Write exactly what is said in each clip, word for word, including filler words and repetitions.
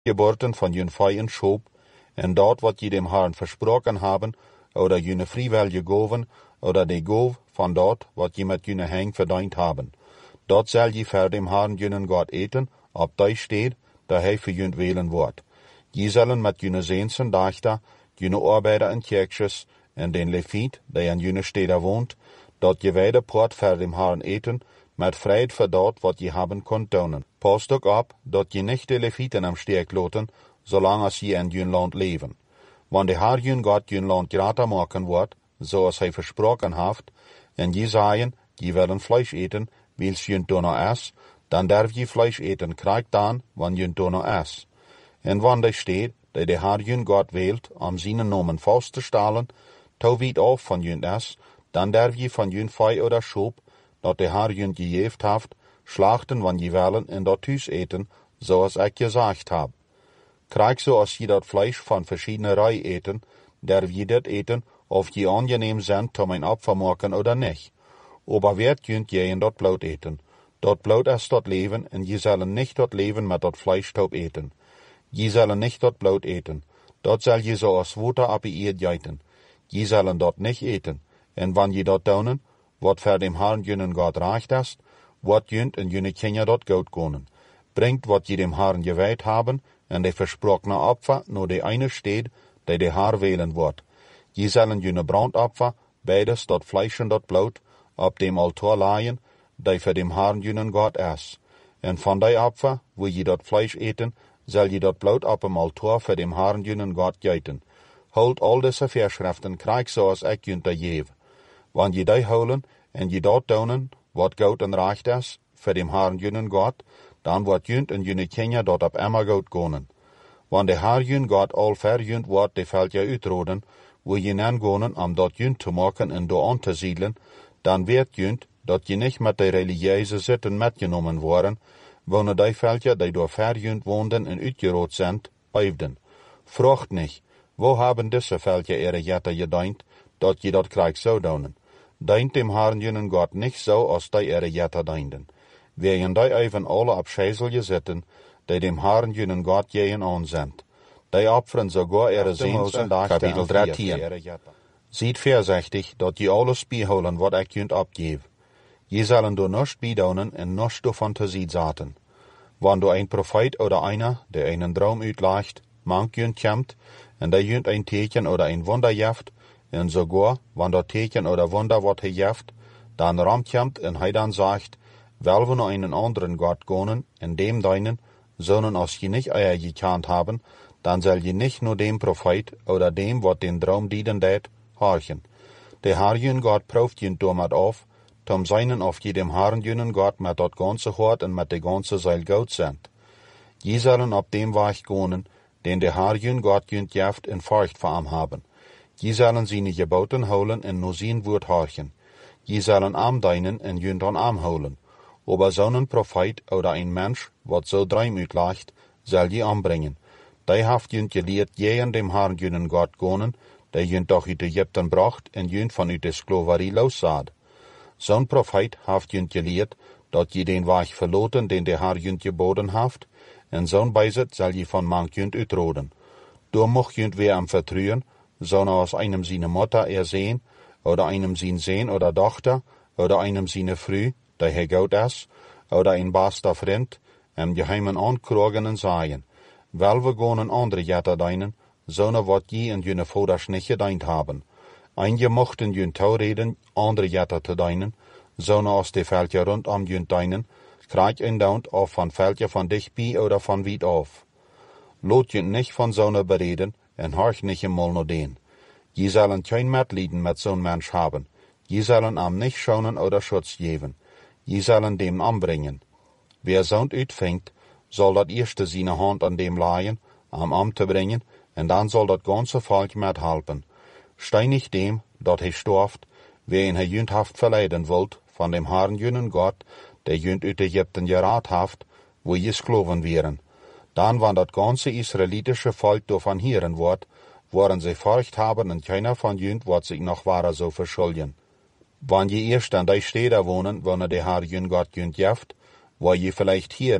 Geburten von jün Feien schob, en dort wat je dem Herrn versprochen haben, oder jüne freiwillige Goven, oder de Gov von dort, wat je met jüne Heng verdient haben. Dort soll je für dem Herrn jünen Gott eten, ob dei steht, da hij für jünt wählen wordt. Je sollen met jüne Seensen dachter, jüne Arbeiter in Kirchjes, en den Levit, der in jüne Städter wohnt, dort je weide Port für dem Herrn eten, met Freit für dort, wat je haben konnt donen. Passt ook ab, dort je nicht de Leviten am Steg loten, solange als je in jün Land leven. Wann de Herr jün Gott jün Land grater maken wordt, so als hij versprochen haft, en je sagen, je willen Fleisch eten, wils jün donno es, dan darf je Fleisch eten, krijgt dan, wann jün donno es. En wann de steht, dat de Herr jün Gott wählt, om zijn Nomen vast te stellen, to wiet af van jün es, dan darf je van jün Fei oder Schoop, dat de Herr jün gegeeft haft, schlachten wann je willen en dat thuis eten, zoals ik gezegd heb. Krijg zo als je dat Fleisch van verschiedene rij eten, darf je dat eten, of je angenehm zijn om een Opfer maken oder nicht. Aber werd jünt je in dat Blut eten. Dat Blut ist dat Leben, en je zullen nicht dat Leben met dat Fleischtaub eten. Je zullen nicht dat Blut eten. Dat zal je zo als water op je eet jijten. Je zullen dat nicht eten. En wann je dat doen, wat voor dem Herrn jünen Gott recht ist, wat jünt en jüne Kinder dat goud konen. Bringt wat je dem Herrn gewijd haben, en de versprochene Opfer nur de eine steht, die de Herr wählen wordt. Je zullen jüne Brandopfer, beides dat Fleisch en dat Blut, op dem Altar laaien, die für dem Herrn jünen Gott ist. En van die Opfer, wo je dat Fleisch eten, zal je dat Blut op dem Altar für dem Herrn jünen Gott geiten. Holt all diese Verschriften, krijg zoals ik jünt da geef. Wann je die holen, en je dat doen, wat goud en recht is, für dem Herrn jünen Gott, dan wordt jünt en jüne Kinder dat op immer goud gonen. Wann de Herr jün Gott al verjünt wordt, de veld je uitroden, wo je nan gonen, om dat jünt te maken en do aan te siedelen, dan weet jünt, dat je nicht met de religieuze zitten metgenomen worden, wanneer die veldje die door verjünt woonden en uitgerood zijn, uifden. Vraagt nicht, wo haben diese veldje ihre Jette gedient, dat je dat krijgt zo doen. Dient dem Herrn jünen Gott nicht so, als die ihre Jette dienden. Wegen die even alle op scheiselje zitten, die dem Herrn jünen Gott jehen aan zijn. Die opferen sogar ihre Sehnsen Kapitel dreizehn. Ziet voorzichtig, dat je alles bijholen wat ik jünt opgeef. Je zullen door nichts bidonen en nichts door Fantasie zaten. Wann du ein Prophet oder einer, der einen Traum uitlegt, mank jünt kommt, en der jünt ein Teken oder ein Wunder jeft, en sogar, wann dat Teken oder Wunder wat hij jeft, dan ramt kommt en hij dan sagt, wel we naar einen anderen Gott gonen, en dem deinen, sondern als je nicht euer gekannt haben, dann soll je nicht nur dem Prophet oder dem, wat den Traum dienen deed, horchen. Der Herr jün Gott prüft jünt damit auf, tom seinen auf jedem Herrn jünen Gott mit dat ganze Hort en mit de ganze Seil Goud sind. Je sollen op dem Weg gonen, den der Herr jün Gott jünt jeft in Furcht vor ihm haben. Je sollen seine Geboten holen en nur sein Wort horchen. Je sollen am deinen en jünt an am holen. Aber so ein Prophet oder ein Mensch, wat so dreim uitlegt, soll je anbringen. Die haft jünt geleerd je in dem Herrn jünen Gott gonen, die jünt doch uit Egypten bracht en jünt van uit de Sklaverie lossaad. Zo'n Prophet haft jünt geleerd, dat je den Weg verloten, den der Herr jünt geboden haft, en zo'n bijzet zal je van mank jünt uitroden. Door mocht jünt weer am vertrühen, zo'n als einem seine Mutter ersehen, oder einem sein Sohn oder Tochter, oder einem seine Frau, die hij goud is, oder ein bester Freund, em geheimen ankrogen en sagen, wel we gonen andere Jette deinen, zo'n wat je en jüne Voders nicht gedient haben. Einige mochten jünt toureden, andere Jette te deinen, zo'n als de veldje rondom jünt deinen, krijg een daunt of van veldje van dichtbij oder van wiet af. Lot jünt nicht van zo'n bereden, en horch nicht eenmaal naar den. Je zullen kein Mitleiden met zo'n Mensch haben. Je zullen am nicht schonen oder Schutz geben. Je zullen dem anbringen. Wer zo'n uitvingt, zal dat eerste seine Hand an dem leihen, am am te bringen, en dan zal dat ganze Volk met helpen. Steinig dem, dat hij storft, wen hij jündhaft verleiden wilt, van dem Herrn jünen Gott, der jünd uit Egypten geraad haft, wo je Skloven wären. Dan, wann dat ganze israelitische Volk davon hören wordt, worden sie Furcht haben und keiner von jünd wird sich noch wahrer so verschulden. Wann je erst an die Städte wohnen, wann der Herr jün Gott jünd jeft, wo je vielleicht hören,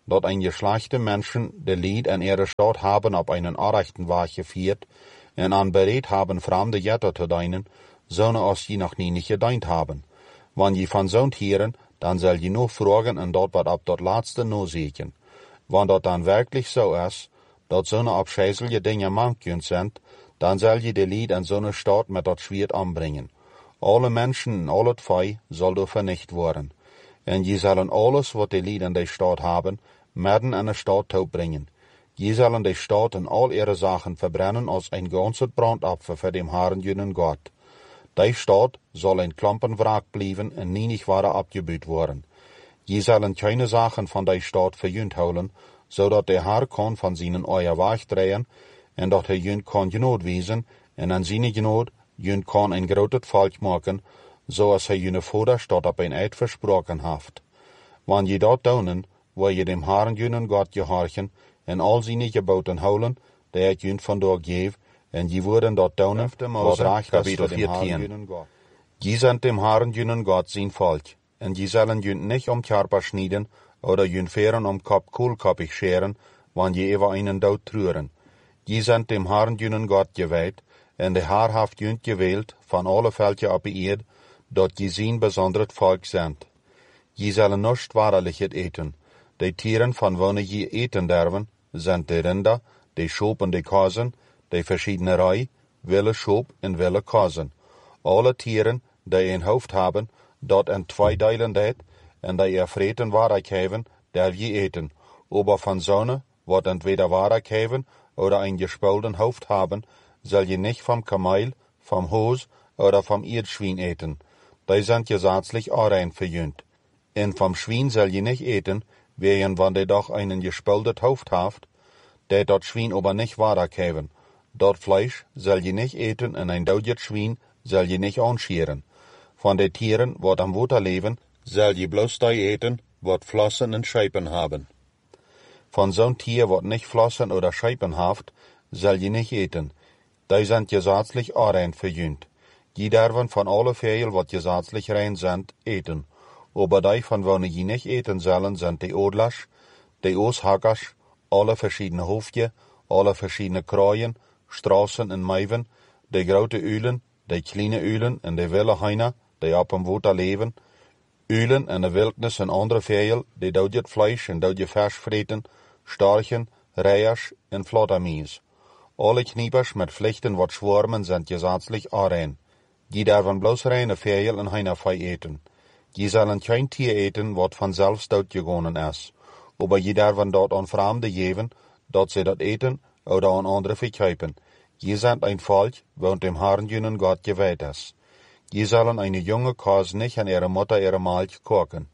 dat ein geschlechte Menschen de Lied an ihre Stadt haben op einen arrechten Weg geviert en an bereid haben fremde Jetter te dienen, zone als je nog nie nicht gedient haben. Wann je van zo'n hieren, dann soll je nur fragen en dat wat op dat laatste no zeeken. Wann dat dann wirklich so is, dat zo'n abscheißelige Dinge mankend sind, dann soll je de Lied an zo'n Stadt met dat Schwert anbringen. Alle Menschen en al het vee soll do vernicht worden. En je zullen alles wat de Lied in de Stadt haben, midden in de Stadt toe bringen. Je zullen de Stadt en al ihre Sachen verbrennen als ein ganzes Brandopfer für dem Herrn jenen Gott. Die Stadt soll ein Klampenwrack bleiben en nie nicht ware abgebüht worden. Je zullen keine Sachen von der Stadt verjünt houden, zodat der Herr kann von seinen euer Weg drehen, en dat hij jünt kan genood wezen, en aan zijn genood jünt kan ein groot Volk maken, zoals hij jene Vaderstadt op een eid versproken heeft. Wanneer je dat doen, wil je dem Herrn jenen Gott gehorchen, en al zijn geboten houden, die het jünt vandaag geef, en je worden dat doen, wat recht is voor dem Herrn jenen Gott. Je zijn dem Herrn jenen Gott zijn Volk, en je zullen jünt nicht om Körper schneiden, oder jünt Feren om Kopf kohlkoppig scheren, wanneer je über einen dood trüren. Je zijn dem Herrn jenen Gott geweiht, en de Herr heeft jünt gewählt, van alle Völker op de Erde, dat je zijn besonderet Volk zijn. Je zullen nicht waarlijk het eten. De Tieren van wanneer je eten derven, zijn de Rinder, de Schop en de Kazen, de verschiedene rij, wille Schop en wille Kazen. Alle Tieren, die een hoofd hebben, dat in twee delen deed, en die er vreten waarlijk hebben, der je eten. Aber van zonne, wat entweder waarlijk hebben, oder ein gespulten Hoofd haben, soll je nicht vom Kamel, vom Hos oder vom Erdschwein eten. Die sind gesetzlich rein verjünt. En vom Schwein soll je nicht eten, wegen wann de doch einen gespultet Hoofd haft, der dort Schwein aber nicht waarlijk hebben. Dort Fleisch soll je nicht eten en ein doodet Schwein soll je nicht anscheren. Von de Tieren, wat am Water leben, soll je bloß die eten, wat Flossen en Scheipen haben. Von so'n Tier, wat nicht Flossen oder Scheipen haft, soll je nicht eten. Die sind gesetzlich rein verjünt. Je derven von alle Vögel, wat gesetzlich rein sind, eten. Aber die von wanneer je nicht eten sollen, sind die Odlers, die Ooshackers, alle verschiedene Hoofdje, alle verschiedene Kraaien, Straßen en Meiden, die grote Ulen, die kleine Ulen en die wilde heine, die op dem Water leven, Ulen en de wildnis en andere Vögel, die doodet Fleisch en doodet Vers vreten, Storchen, Reiers en Flottermies. Alle Kniepers met vlechten wat schwarmen sind gesetzlich rein. Die derven bloß reine Vögel en Heinerfei eten. Die sollen kein Tier eten, wat vanzelfs doodgegangen is. Aber je derven dort an Fremde geven, dat sie dat eten oder an andere verkaufen. Je sind ein Volk, woont dem Herrn jenen Gott geweiht is. Je sollen eine junge Kos nicht an ihre Mutter ihre Milch kochen.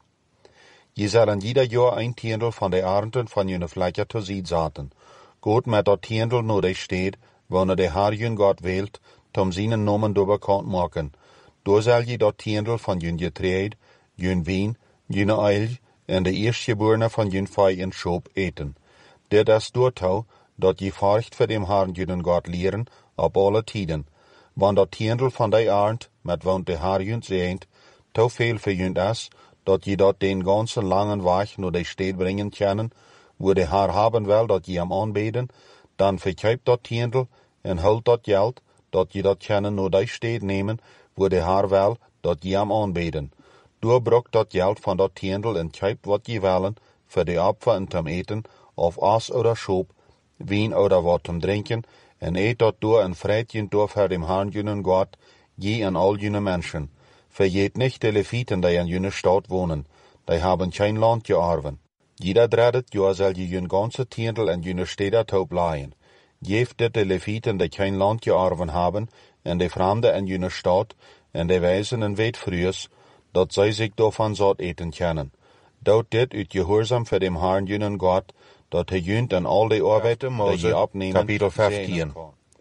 Je sollen jeder Jahr ein Tiendel von der Ernten von jene Fläche zu Sied saten. Gott met dat Tiendel nodig steht, wanneer der Herr jön Gott wählt, tom seinen Namen do bekannt machen. Do soll je dat Tiendel von jön Getreid, jön Wien, jene Eil en de Erstgeborene von jön Fei en Schop eten. Dit is doortouw, dat je furcht voor dem Herrn jön Gott leren, op alle tiden. Want dat Tiendel van die Arend, met want de Herr jön zeent, te veel verjünt is, dat je dat den ganzen langen Weg naar de stad brengen kunnen, wo de Herr haben wil dat je hem aanbeden, dan verkauft dat Tiendel en hult dat geld, dat je dat kunnen naar de stad nemen, wo de Herr wil dat je hem aanbeden. Doorbroek dat geld van dat Tiendel en koopt wat je willen, voor de Opfer en zum eten, of as oder Schop, wien oder wat zum drinken, en eet dat door en vreit je door voor dem Herrn jenen Gott, je en al jene Menschen. Verjeet nicht de Leviten, die in jene Stadt wohnen, die haben kein Land geerven. Jeder dreidet Jahr soll je jün ganze Tiendel in jene Städte taub leihen. Geeft dit de Leviten, die kein Land geerven haben, en de Fremde in jene Stadt, en de wijzen en weet frühs, dat zij zich daarvan zat eten können. Dout dit uit gehoorzaam voor dem Herrn jenen Gott, dat hij jünt en al de arbeid, die je opnemen, Kapitel vijftien.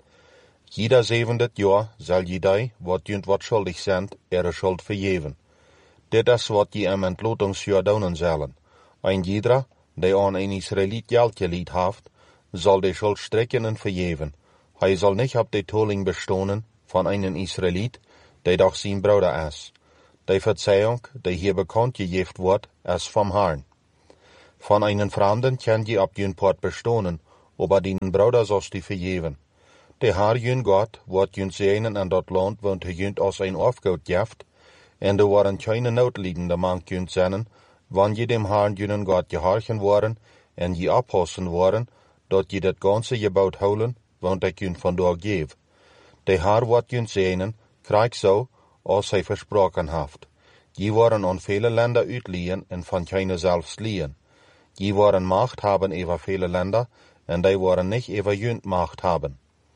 Jeder zevendet jaar zal je die, wat jünt wat schuldig zijn, ihre Schuld vergeven. Dit is wat je im entlotingsjaar doen zullen. Ein jeder, die aan een Israëliet geld geleid heeft, zal de Schuld strekken en vergeven. Hij zal niet op de tolling bestonen van een Israëliet, die doch zijn broeder is. De Verzeihung, die hier bekannt gegeven wordt, is vom Herrn. Von einen Fremden kann je ab jün Port bestonen, aber den Bruder sollst die vergeven. De haar jün Gott, wat jün zeenen en dat land, want hij jünt als een afgoed jeft, en er waren keine noodliedende man jünt zennen, wann je dem Herrn jünen Gott gehorchen waren, en je abhossen waren, dat je dat ganze gebouwd houden, want ik jün van daar geef. De haar wat jün zeenen, krijg zo, als hij versproken heeft. Je waren aan vele Länder uitlien en van keine zelfs lien. Je waren macht haben over vele Länder, en die waren nicht over jünt macht haben.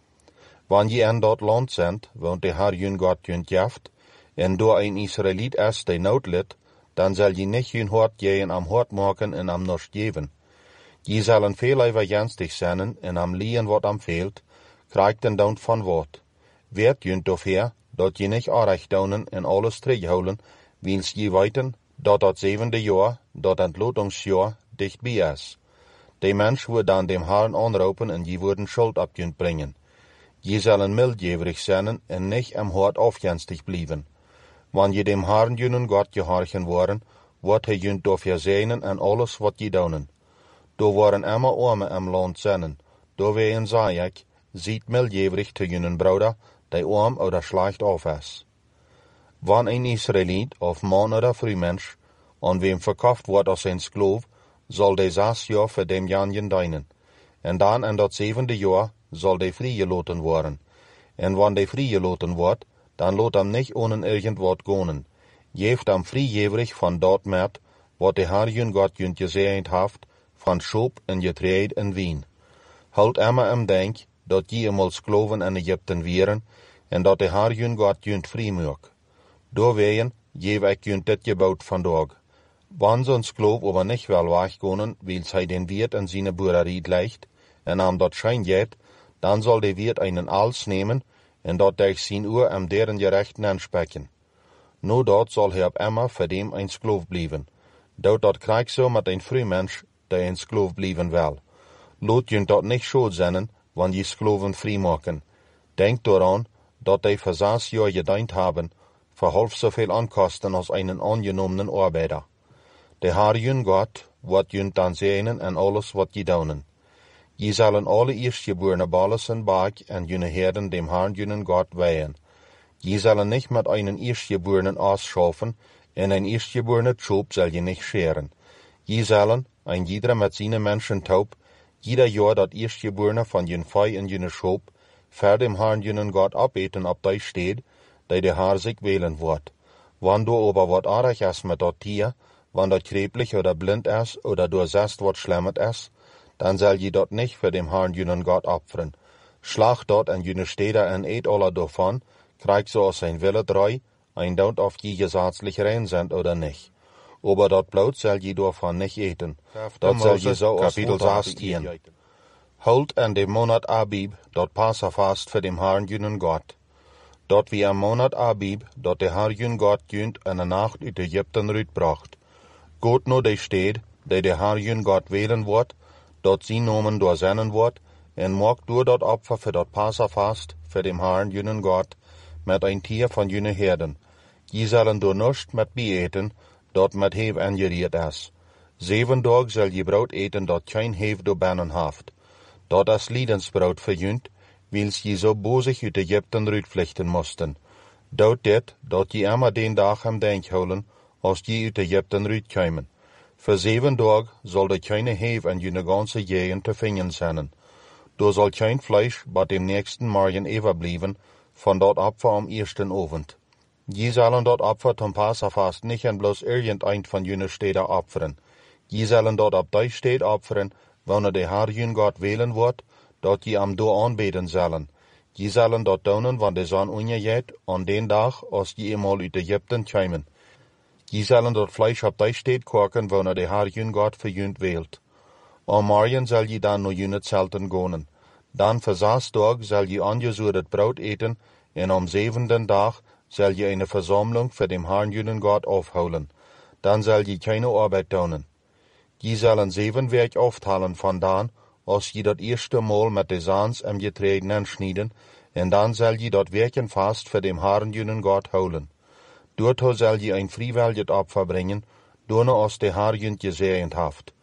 Wann je in dat land sind, want de Herr jün Gott jünt jeft, en door een Israëliet is die nood litt, dan zal je nicht jün hart gehen am hart maken en am norst geven. Je zullen veel overjenstig zijn en am lien wat am fehlt, krijgt den dan van wat. Werd jünt dofher, dat je nicht aanrecht donen en alles terughouden, wils je weten, dat dat zevende jaar, dat ontlotingsjaar, dichtbij is. De mens wordt dan dem Herrn aanroepen en je worden schuld op jünt brengen. Je zullen mildgeverig zijn en nicht am hart afjenstig blijven. Wann je dem Herrn jünen Gott gehorchen waren, wordt hij jünt dofher zeenen en alles wat je donen. Do waren immer arme am land zijn, do ween zei ik, ziet mildgeverig te jünen Bruder, die arm oder schlecht af is. Wann een Israëliet of man oder vrouwmensch aan wem verkauft wordt als een skloof, zal de zes jaar voor dem janjen dienen. En dan in dat zevende jaar zal de vrijgelaten worden. En wann de vrijgelaten wordt, dan laat hem niet ohne irgendwat gonen. Geeft hem vrijgeverig van dat met, wat de Herr jün Gott jünt gezegend heeft, van schoop en getreed en wien. Houd immer im denk, dat je eenmaal skloven in Egypten wieren, en dat de Herr jün Gott jünt vrijmaak. Doorwegen geef ik jünt dit gebouwd vandaag. Wann zo'n skloof aber nicht wel weggonen, wils hij den Wirt in seine boererie legt, en am dat schijn geht, dan zal de Wirt einen Als nemen, en dat durch zijn uur am deren gerechten aansprechen. No dat zal hij op immer voor dem een skloof blijven. Dat dat krijg zo met een vrouwmensch, die een skloof blijven wil. Laat jünt dat nicht schuld zijn, wann je skloven vrij maken. Denk daran, dat die voor zes jaar gediend hebben, voor half zoveel aankosten als einen aangenommenen arbeider. De Herr jün Gott, wat jünt dan zeenen en alles wat je donen. Je zullen alle eerstgeborene balles en baak en jüne herden dem Herrn jünen Gott weihen. Je zullen nicht met einen eerstgeborenen ausschaffen, en ein eerstgeborene Schoop zal je nicht scheren. Je zullen, ein jeder met zijn Menschen taub, jeder jaar dat eerstgeborene van jün Fei en jüne Schoop, ver dem Herrn jünen Gott abeten op die steed, die de Herr sich wählen wordt. Wann du aber wat aardig is met dat Tier, wann dat kreblich oder blind is, oder du sest wat schlemmet is, dan zal je dat nicht für dem Herrn jünen Gott opfern. Schlacht dort en jüne Steder en eet alle davon, krijg so aus sein Wille drei, ein Daunt auf je gesetzlich rein sind oder nicht. Aber dat Blut zal je davon nicht eten. Dat zal je so aus Kapitel sechzehn. Holt en dem Monat Abib, dat Passafast für dem Herrn jünen Gott. Dat wie am Monat Abib, dat der Herr jün Gott jünt en de Nacht uit Ägypten rütbracht. Gott no de steed, die der Herr jün Gott wählen wordt, dat sie nomen doorzennen wordt, en maak door dat Opfer für dat Passafast, für dem Herrn jünen Gott, met ein Tier von jüne Herden. Je zullen door nust met beeten, dat met heef angeriert is. Zeven dag zal je brood eten dat geen heef door bannen heeft. Dat is liedensbrood verjünt, wils je zo bozig uit Egypten uitvluchten moesten. Dood dit, dat je immer den dag am denk houden, als je uit Egypten uitkomen. Voor zeven dag zal er keine heef an jene ganze Gegend te vinden zijn. Door zal geen Fleisch bij dem nächsten Morgen overblijven, van dat Opfer am eersten Abend. Je zullen dat Opfer zum Passafast nicht en bloß irgendein von jene Städte opferen. Je zullen dat op die Stadt opferen, wanneer de Herr jün Gott wählen wordt, dat je am do aanbeten zullen. Je zullen dat doen, wanneer de zon ondergaat, aan den dag, als je eenmaal uit Egypten komen. Je zullen dat Fleisch op die Stadt koken, wanneer de Herr jün Gott verjünt wählt. Am morgen zal je dan naar jene zelten gaan. Dan voor zes dag zal je angezuurd brood eten, en am zevenden dag zal je eine Versammlung für dem Herrn jünen Gott aufholen. Dan zal je keine Arbeit doen. Je zullen zeven werk auftalen van dan, als je dat eerste Mal met de Saans am Getreiden anschnieden, en dan zal je dat werken vast für dem Herrn jünen Gott holen. Dortho zal je ein freiwilliges Opfer bringen, doorne als de Herr jünt gezegend haft.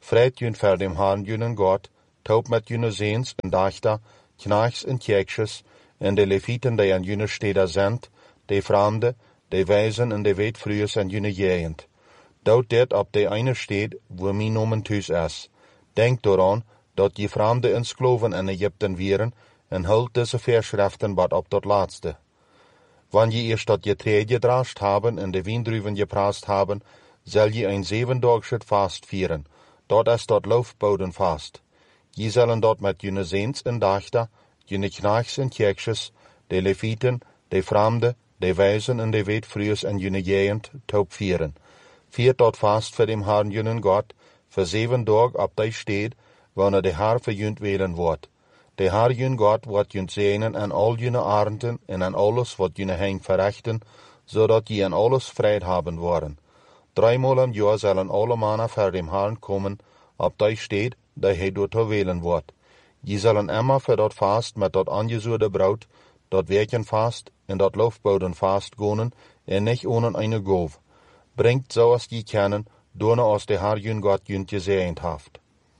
Fred jün ver dem Herrn jünen Gott, taub met jüne Seens en Dachter, Knachs en Tjeksches, en de Leviten, die an jüne Steder sind, de Fremde, de Weisen en de Weetfrühes en jüne Jegend. Dout dit op de eine steed, wo mi nomen thuis is. Denk daaraan, dat je Fremde ins Kloven in Egypten wieren, en hult deze Verschriften wat op dat laatste. Wann je eerst dat Getreide gedrascht haben en de Wiendruven geprast haben, zal je een zevendagsche Fast vieren. Dat is dat Laufbodenfast. Je zullen dat met jene Seens en Dachter, jene Knachs en Tjeksches, de Leviten, de Fremde, de Weisen en de Weetfrühes en jene Jegend taub vieren. Viert dat Fast voor dem Herrn jenen Gott, voor zeven dag op die steed, wanneer de Herr verjunt welen wordt. De Herr jün Gott wordt jünt zegenen en al jene Arenden en aan alles wat jene heng verrechten, zodat je aan alles vrede haben worden. Dreimal im Jahr zullen alle mannen voor dem Herrn komen, op die steed, die hij door te welen wordt. Je zullen immer voor dat Fast met dat angezuurde brood, dat Werkenfast en dat Laufbodenfast gonen, en nicht ohne eine Gove. Bringt zoals je kennen, door als de Herr jün Gott jünt gezegend haft.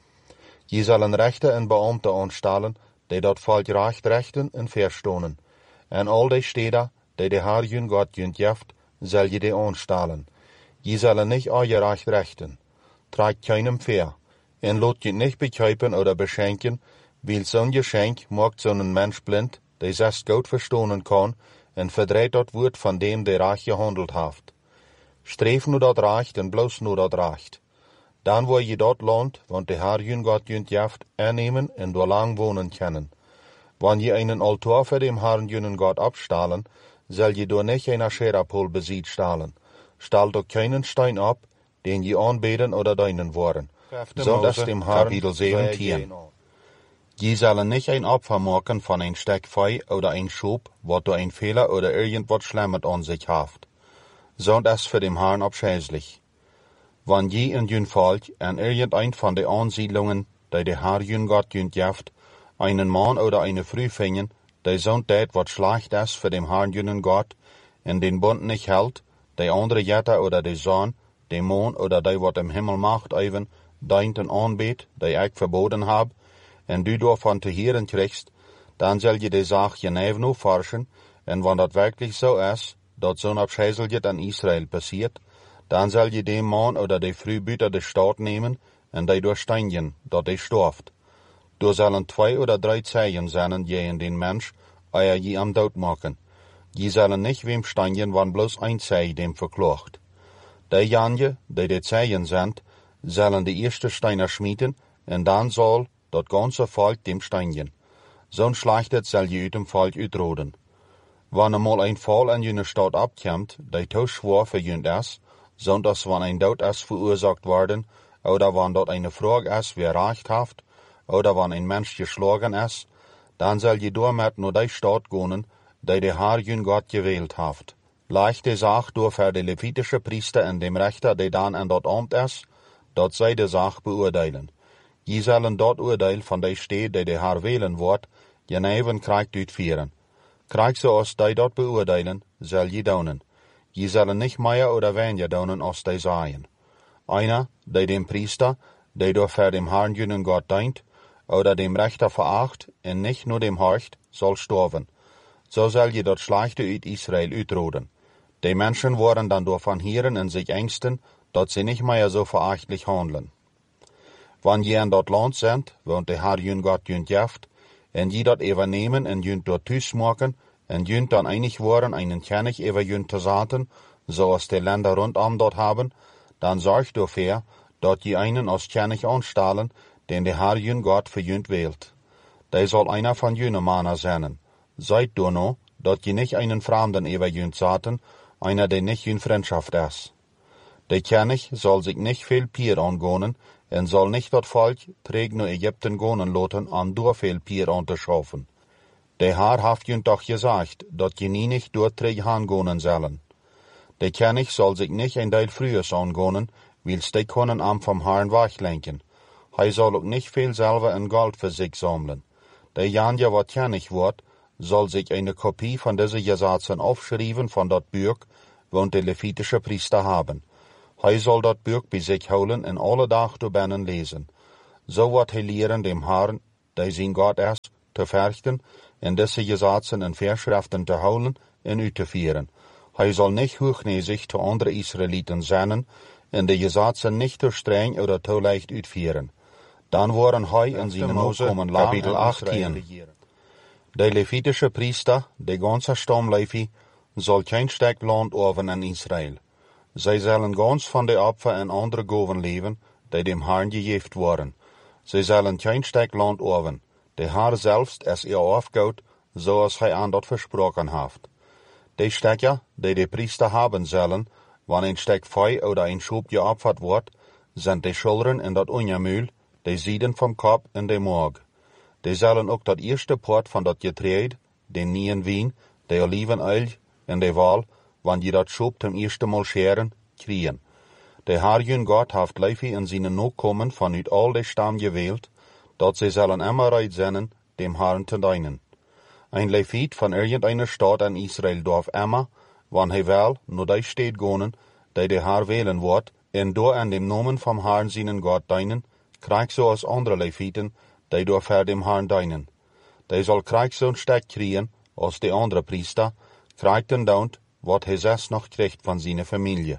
Je zullen Rechter en Beamte aanstellen, die dat volk recht rechten en verstonen. En al die steden, die de Herr jün Gott jünt jeft, zal je die aanstellen. Je zullen nicht al je recht rechten. Tragt keinem ver. En lot je nicht bekijpen oder beschenken, weil zo'n geschenk maakt zo'n Mensch blind, die zes goed verstonen kan, en verdreht dat woord van dem, die recht gehandelt haft. Streef nu dat recht en bloos nu dat recht. Dan wil je dat land, want de Herr jün Gott jünt jeft, aannemen en door lang wonen kennen. Wanneer je einen Altar voor dem Herrn jünen Gott abstalen, zal je door nicht een Ascherapol beziet stalen. Stal doch keinen Stein ab, den je aanbeden oder deinen worden. So das dem Herrn, Kapitel zeventien. Je zullen nicht ein Opfer machen von ein Stück Fei oder ein Schub, wat durch ein Fehler oder irgendwas Schlimmes an sich haft. So das für dem Herrn abscheulich. Wann je in jün Volk an irgendein von den Ansiedlungen, die der Herr jün Gott jünt jeft, einen Mann oder eine Frau finden, die so tät wat schlecht ist für dem Herrn jünen Gott, in den Bund nicht hält, die andere Jetter oder die Sohn, die Mond oder die wat im Himmel macht even, deinten anbet, die ich verboten hab, en du davon te hören kriegst, dann soll je die Sache genau nu forschen, en wann dat wirklich so ist, dat zo'n abscheiseljet an Israel passiert, dann soll je dem Mann oder die Frau buiten de Stadt nehmen, en die durchsteinigen, dat die storft. Du sollen zwei oder drei Zeichen sein, je in den Mensch, euer je am Tod machen. Je sollen nicht wem steinigen, wann bloß ein Zeich dem verklacht. Die Janje, die die Zeichen sind, sollen die erste Steiner schmieden, en dann soll dat ganze Volk dem steinigen. Zo'n Schlechtet soll je uit dem Volk uitroden. Wann einmal ein Fall in jene Stadt abkommt, die to schwer für jünt ist, sonders wann ein Tod ist verursacht worden, oder wann dort eine Frage ist, wer Recht haft, oder wann ein Mensch geschlagen ist, dann soll je damit nur die Stadt gehen, die der Herr jün Gott gewählt haft. Leichte Sache durch für die levitische Priester und dem Richter, die dann in dort Amt ist, dort sei die Sache beurteilen. Je sollen dort Urteil von der Stadt, die der Herr wählen wird, geneven Krieg durchführen. Krieg so als die dort beurteilen, soll je daunen. Je sollen nicht mehr oder weniger daunen als die seien. Einer, der dem Priester, der durch für dem Herrn jünen Gott dient, oder dem Richter veracht, und nicht nur dem horcht, soll sterben. So soll je dort Schlechte uit Israel uitroden. Die Menschen worden dann davon hören und sich ängsten, dass sie nicht mehr so verachtlich handeln. Wann je in dort Land sind, wohnt der Herr jün Gott jünt jeft, en je dort übernehmen en jünt dort thuis maken, en jünt dann einig worden einen König über jünt te zaten, so als die Länder rundum dort haben, dann sorgt dafür, dort je einen als König anstellen, den der Herr jün Gott für jünt wählt. Der soll einer von jüne Männer sein. Seid du no, dort je nicht einen Fremden über jünt zaten, einer, der nicht jünt Freundschaft ist. Der König soll sich nicht viel Pier angehen, en soll nicht dat Volk träg nur Ägypten gonen loten, an door viel Pier anzuschaffen. Der Herr haft jünt doch gesagt, dat je nie nicht dort träg hangonen sollen. Der König soll sich nicht ein Teil frühes angonen, wils die können am vom Herrn weglenken. Hij soll auch nicht viel selber in Gold für sich sammeln. Der Janja, wat König wird, soll sich eine Kopie von diesen Gesetzen aufschreiben von dat Buch, wo die levitische Priester haben. Hij soll dat Buch bij sich holen en alle dag door binnen lezen. Zo wordt hij leren dem Herrn, die zijn God is, te verrichten en deze Gesetzen en Verschriften te houden en uit te vieren. Hij zal niet hochnäsig te andere Israëlieten zijn en de Gesetzen niet te streng oder te leicht uitvieren. Dan worden hij en zijn Nachkommen kapitel achttien. De Levitische Priester, de ganze Stam Levi, zal geen stuk land oven in Israël. Zij zullen ganz van de Opfer en andere Gaven leven, die dem Herrn gegeven worden. Zij zullen geen stuk land oven. De Herr selbst is ihr aufgaut, zoals hij aan dat versproken heeft. De stukken, die de Priester haben zullen, wanneer een stuk vee oder een schop geopfert wordt, zijn de schilderen en dat onjamul, de zieden vom kop en de maag. Die zullen ook dat eerste poort van dat getreed, de nieuwen wien, de olivenöl en de wal, wanneer je dat schop zum eerste Mal scheren, kriegen. De Herr jun Gott heeft Levi en zijn Nachkommen vanuit al de stam gewählt, dat ze zullen immer reit zijn, dem Herrn te dienen. Ein Levit van irgendeiner Stadt in Israel darf immer, wann hij wel, nur die steht gonen, die de Herr wählen wordt, en door an dem Namen vom Herrn seinen Gott dienen, krijgt zoals andere Leviten, die door ver dem Herrn dienen. Die zal krijgt zo'n stek kriegen, als de andere Priester, krijgt en daunt, wat hij zes nog krijgt van zijn familie.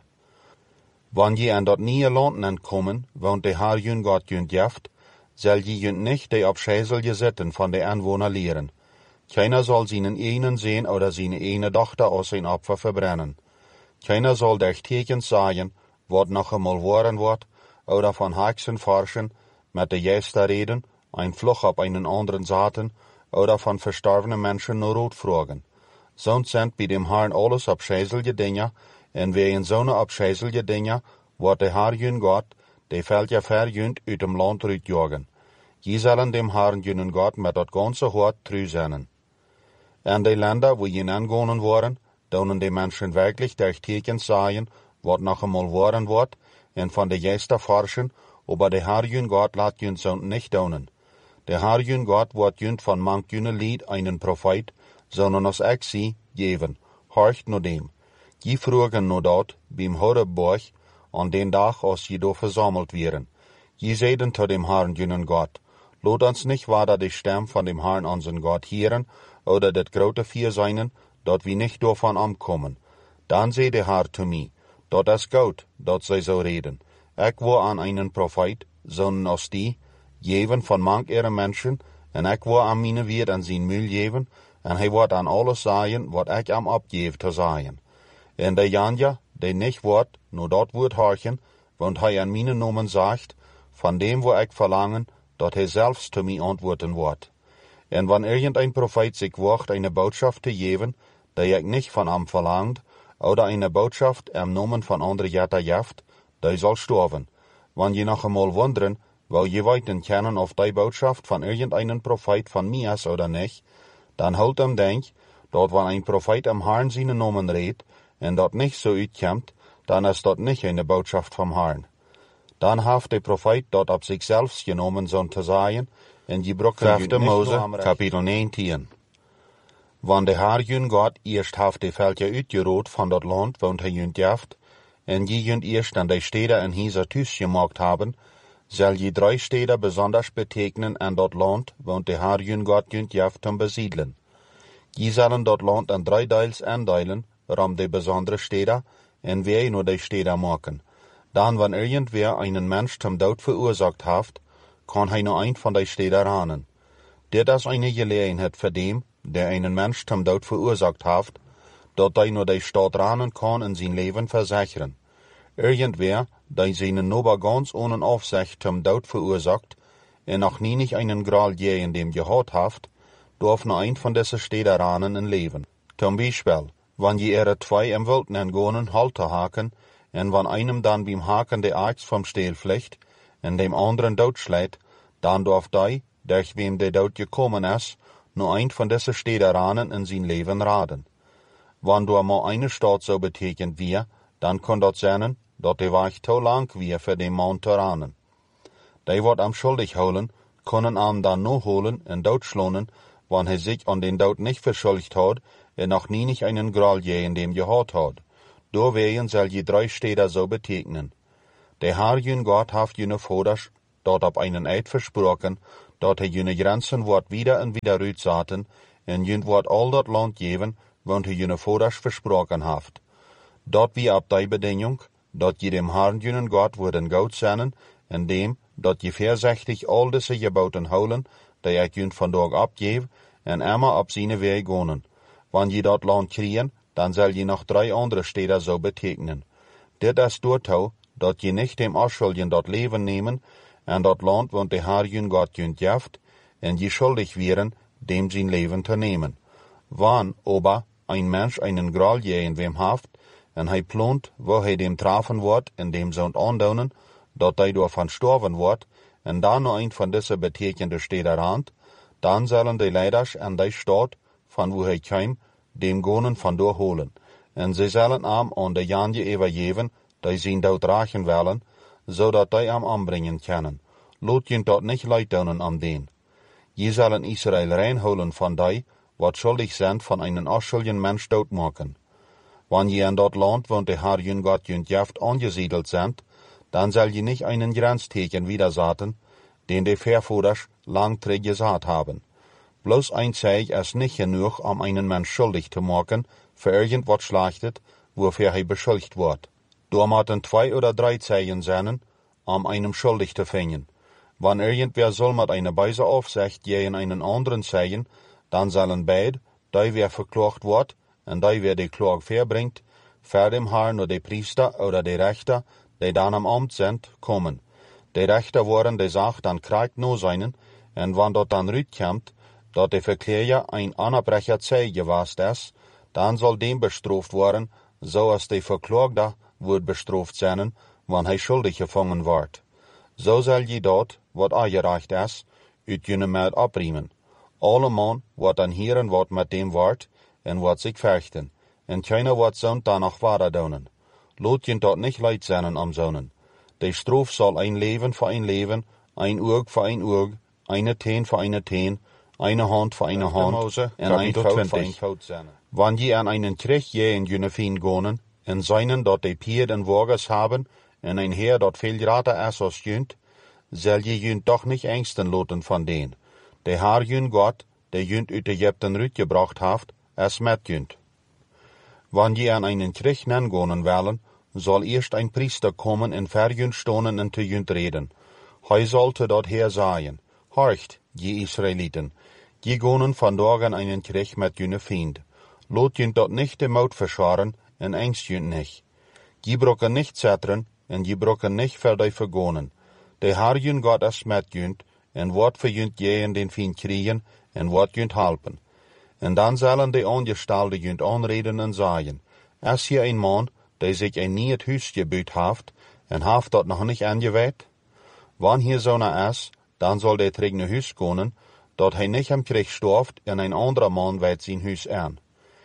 Wanneer je aan dat nieuwe land entkommen, woont de Herr jun Gott jun jeft, zal je jun nicht de abscheiselje zitten van de Anwohner leren. Keiner soll seinen einen sehen oder seine eine Tochter aus sein Opfer verbrennen. Keiner soll durch Tekens sagen, wat noch einmal worden wird, oder von Hexen forschen, mit der Geister reden, ein Fluch auf einen anderen Satan, oder von verstorbenen Menschen nur Rot fragen. Sonst sind bei dem Herrn alles abscheiselje Dinge, en wegen zo'n abscheiselje Dinge, wird der Herr jün Gott, der fällt ja verjünt uit dem Land uitjagen. Je zullen dem Herrn jün Gott mit dat ganze Hort treu zijn. En de Länder, wo je angegangen worden, donen de Menschen wirklich durch Tekens sagen, wat noch einmal worden wird, en von de Geister forschen, aber der Herr jün Gott laat jün so nicht donen. Der Herr jün Gott wird jün von manch jüne Lied einen Prophet, sondern als ich sie geben, horcht nur dem. Je fragen nur dort, beim Horebborg, an den Tag, als je do versammelt wären. Je seiden zu dem Herrn jünen Gott, lot uns nicht weiter die Stimme von dem Herrn unseren Gott hören, oder das grote Vier seinen, dort wir nicht davon ankommen. Dann seh der Herr zu mir, dort ist gut, dort sei so reden. Ich war an einen Prophet, sondern als die, jeven von manch ihre Menschen, en ich war an meine Wirt an sein Müll jeven, en hij wordt an alles sagen, wat ich am abgeef te sagen. En de Janja, die nicht wordt, nur dort wird horchen, want hij an meine Nomen sagt, von dem wo ich verlangen, dort hij selbst zu mir antworten wird. En wann irgendein Prophet sich wagt, eine Botschaft zu geben, die ich nicht von ihm verlangt, oder eine Botschaft im Namen von anderen Jätter jaft, die soll sterben. Wann je noch einmal wundern, weil je weiten kennen, auf die Botschaft von irgendeinem Prophet von mir ist oder nicht, dann halt ihm denk, dort wann ein Prophet am Herrn seinen Namen redet, en dort nicht so uitkommt, dann ist dort nicht eine Botschaft vom Herrn. Dann haft der Prophet dort ab sich selbst genommen, so zu sagen, en die Brücke Mose, Kapitel neunzehn. Wann der Herr jün Gott erst haft die Völker uitgerot von dort Land, wohnt er jünt jaft, en je jünt erst an die Städte in dieser Tüß gemacht haben, soll je drei Städte besonders betegnen an dort Land, wohnt der Herr jün Gott jünt jaft zum besiedeln. Je sollen dort Land an drei Teils andeilen, rum die besondere Städte, en wer nur die Städte machen. Dann, wenn irgendwer einen Mensch zum Tod verursacht haft, kann hij nur ein von die Städte ranen. Dit is eine Gelegenheit für dem, der einen Mensch zum Tod verursacht haft, dat hij nur die Stadt ranen kann in sein Leben versichern. Irgendwer, der seinen Nober ganz ohne Aufsicht zum Tod verursacht, en noch nie nicht einen Gral je in dem gehad haft, darf nur ein von diesen Städte ranen in Leben. Zum Beispiel, wenn je ihre zwei im Wilden entgonen Halter haken, en wann einem dann beim Haken de Axt vom Steel flicht, en dem anderen dood schlägt, dann darf die, durch wem der Tod gekommen ist, nur ein von diesen Städten ranen in sein Leben raden. Wenn du mal eine Stadt so betekent wie, dann kann das sein, dass der Weg zu lang wie für den Mann zu ranen. Die wird am schuldig holen, können am dann nur holen und Tod schlonen, wenn er sich an den Tod nicht verschuldigt hat, er noch nie nicht einen Gral je in dem gehad hat. doorwegen zal je drei Städter so betegnen. Der Herr jün Gott haft jüne Voders dort op einen Eid versprochen, dort er jüne Grenzen wordt wieder en wieder uitzaten, en jün wordt al dat Land geven, want er jüne Voders versprochen haft. Dort wie ab die Bedingung, dort je dem Herrn jünen Gott worden goud zijn, en dem, dort je verzechtig al deze geboten houden, die ik jün vandaag abgeef, en immer op zijn weg gonen. Wanneer je dat Land kriegen, dan zal je nog drei andere Städter so betegnen. Dit is doortou, dat je nicht dem Aschulden dat Leben nehmen, en dat Land, want de Herr jün Gott jün jaft, en je schuldig wären, dem zijn Leben te nemen. Wann, aber, ein Mensch einen Gral jähen wem haft, en hij plant, wo hij dem trafen wordt, en dem zond aandonen, dat hij door van sterven wordt, en dan nog een van deze betekende Städter rand, dan zullen de leiders en die stad, van wo hij kwam, dem gonen van door holen, en ze zullen am aan de janje overgeven, die zijn dood rachen willen, zodat die am aanbrengen kunnen. Laat je dat niet leid doen am den. Je zullen Israël reinholen van die, wat schuldig zijn van einen afschuldigen mens doodmaken. Wanneer je in dat land, wo de Herr jün Gott jün jaft angesiedelt sind, dann soll je nicht einen Grenzteken widersaten, den de Vervoders lang gesagt haben. Bloß ein Zeig ist nicht genug, um einen Mensch schuldig zu machen, für irgendwas Schlechtes, wofür er beschuldigt wird. Da müssen zwei oder drei Zeichen sein, um einem schuldig zu finden. Wenn irgendwer soll mit einer Beise Aufsicht gegen einen anderen zeigen, dann sollen beide, die wer verklagt wird, und die wer die Klage verbringt, vor dem Herrn oder die Priester oder die Richter, die dann am Amt sind, kommen. Die Richter worden die Sache dann kriegt no seinen, und wenn dort dann rütkommt, dat der Verkläger ein Anerbrecher Zeug gewast ist, dann soll dem bestraft worden, so als der Verklagte wird bestraft sein, wenn er schuldig gefangen wird. So soll je dort, wat aangereicht ist, uit jene Meld abriemen. Alle man wat dan hieren wat met dem wordt, en wat zich vechten, en keiner wat zond danach weiter doen. Laat je dat nicht leid zijn am zonen. De straf soll ein Leben für ein Leben, ein Oog für ein Oog, eine Teen für eine Teen, eine Hand für eine Hand, en ein Fout für ein Fout. Wann je an einen Krieg je in jene Fien gonen, en seinen dort de Pier den Wagers haben, en ein Heer dort viel grater ist als jünt, soll je jünt doch nicht ängsten loten von den. Der Herr jünt Gott, der jünt ut Ägypten rütgebracht haft, es met jünt. Wann je an einen Krieg nengonen wollen, soll erst ein Priester kommen en ver jünt stonen en te jünt reden. Hij sollte dort her sagen, horcht, je Israeliten, je gonen vandaag an einen Krieg met jüne Fiend. Lot jünt dort nicht de Maut verscharen, en ängst jünt nicht. Je brocken nicht zetteren, en je brocken nicht ver die vergonen. De Herr jünt Gott es met jünt, en wat für jünt je in den Fiend kriegen, en wat jünt halpen. En dan zullen de ongestalde jünt aanreden en sagen, es hier ein Mann, der sich ein nieuw huis gebuut haft, en haft dat nog nicht angeweiht? Wann hier so na is, dan soll der trigne huis gonen, dat hij nicht am Krieg storft, en ein anderer Mann weiht sein Huis an.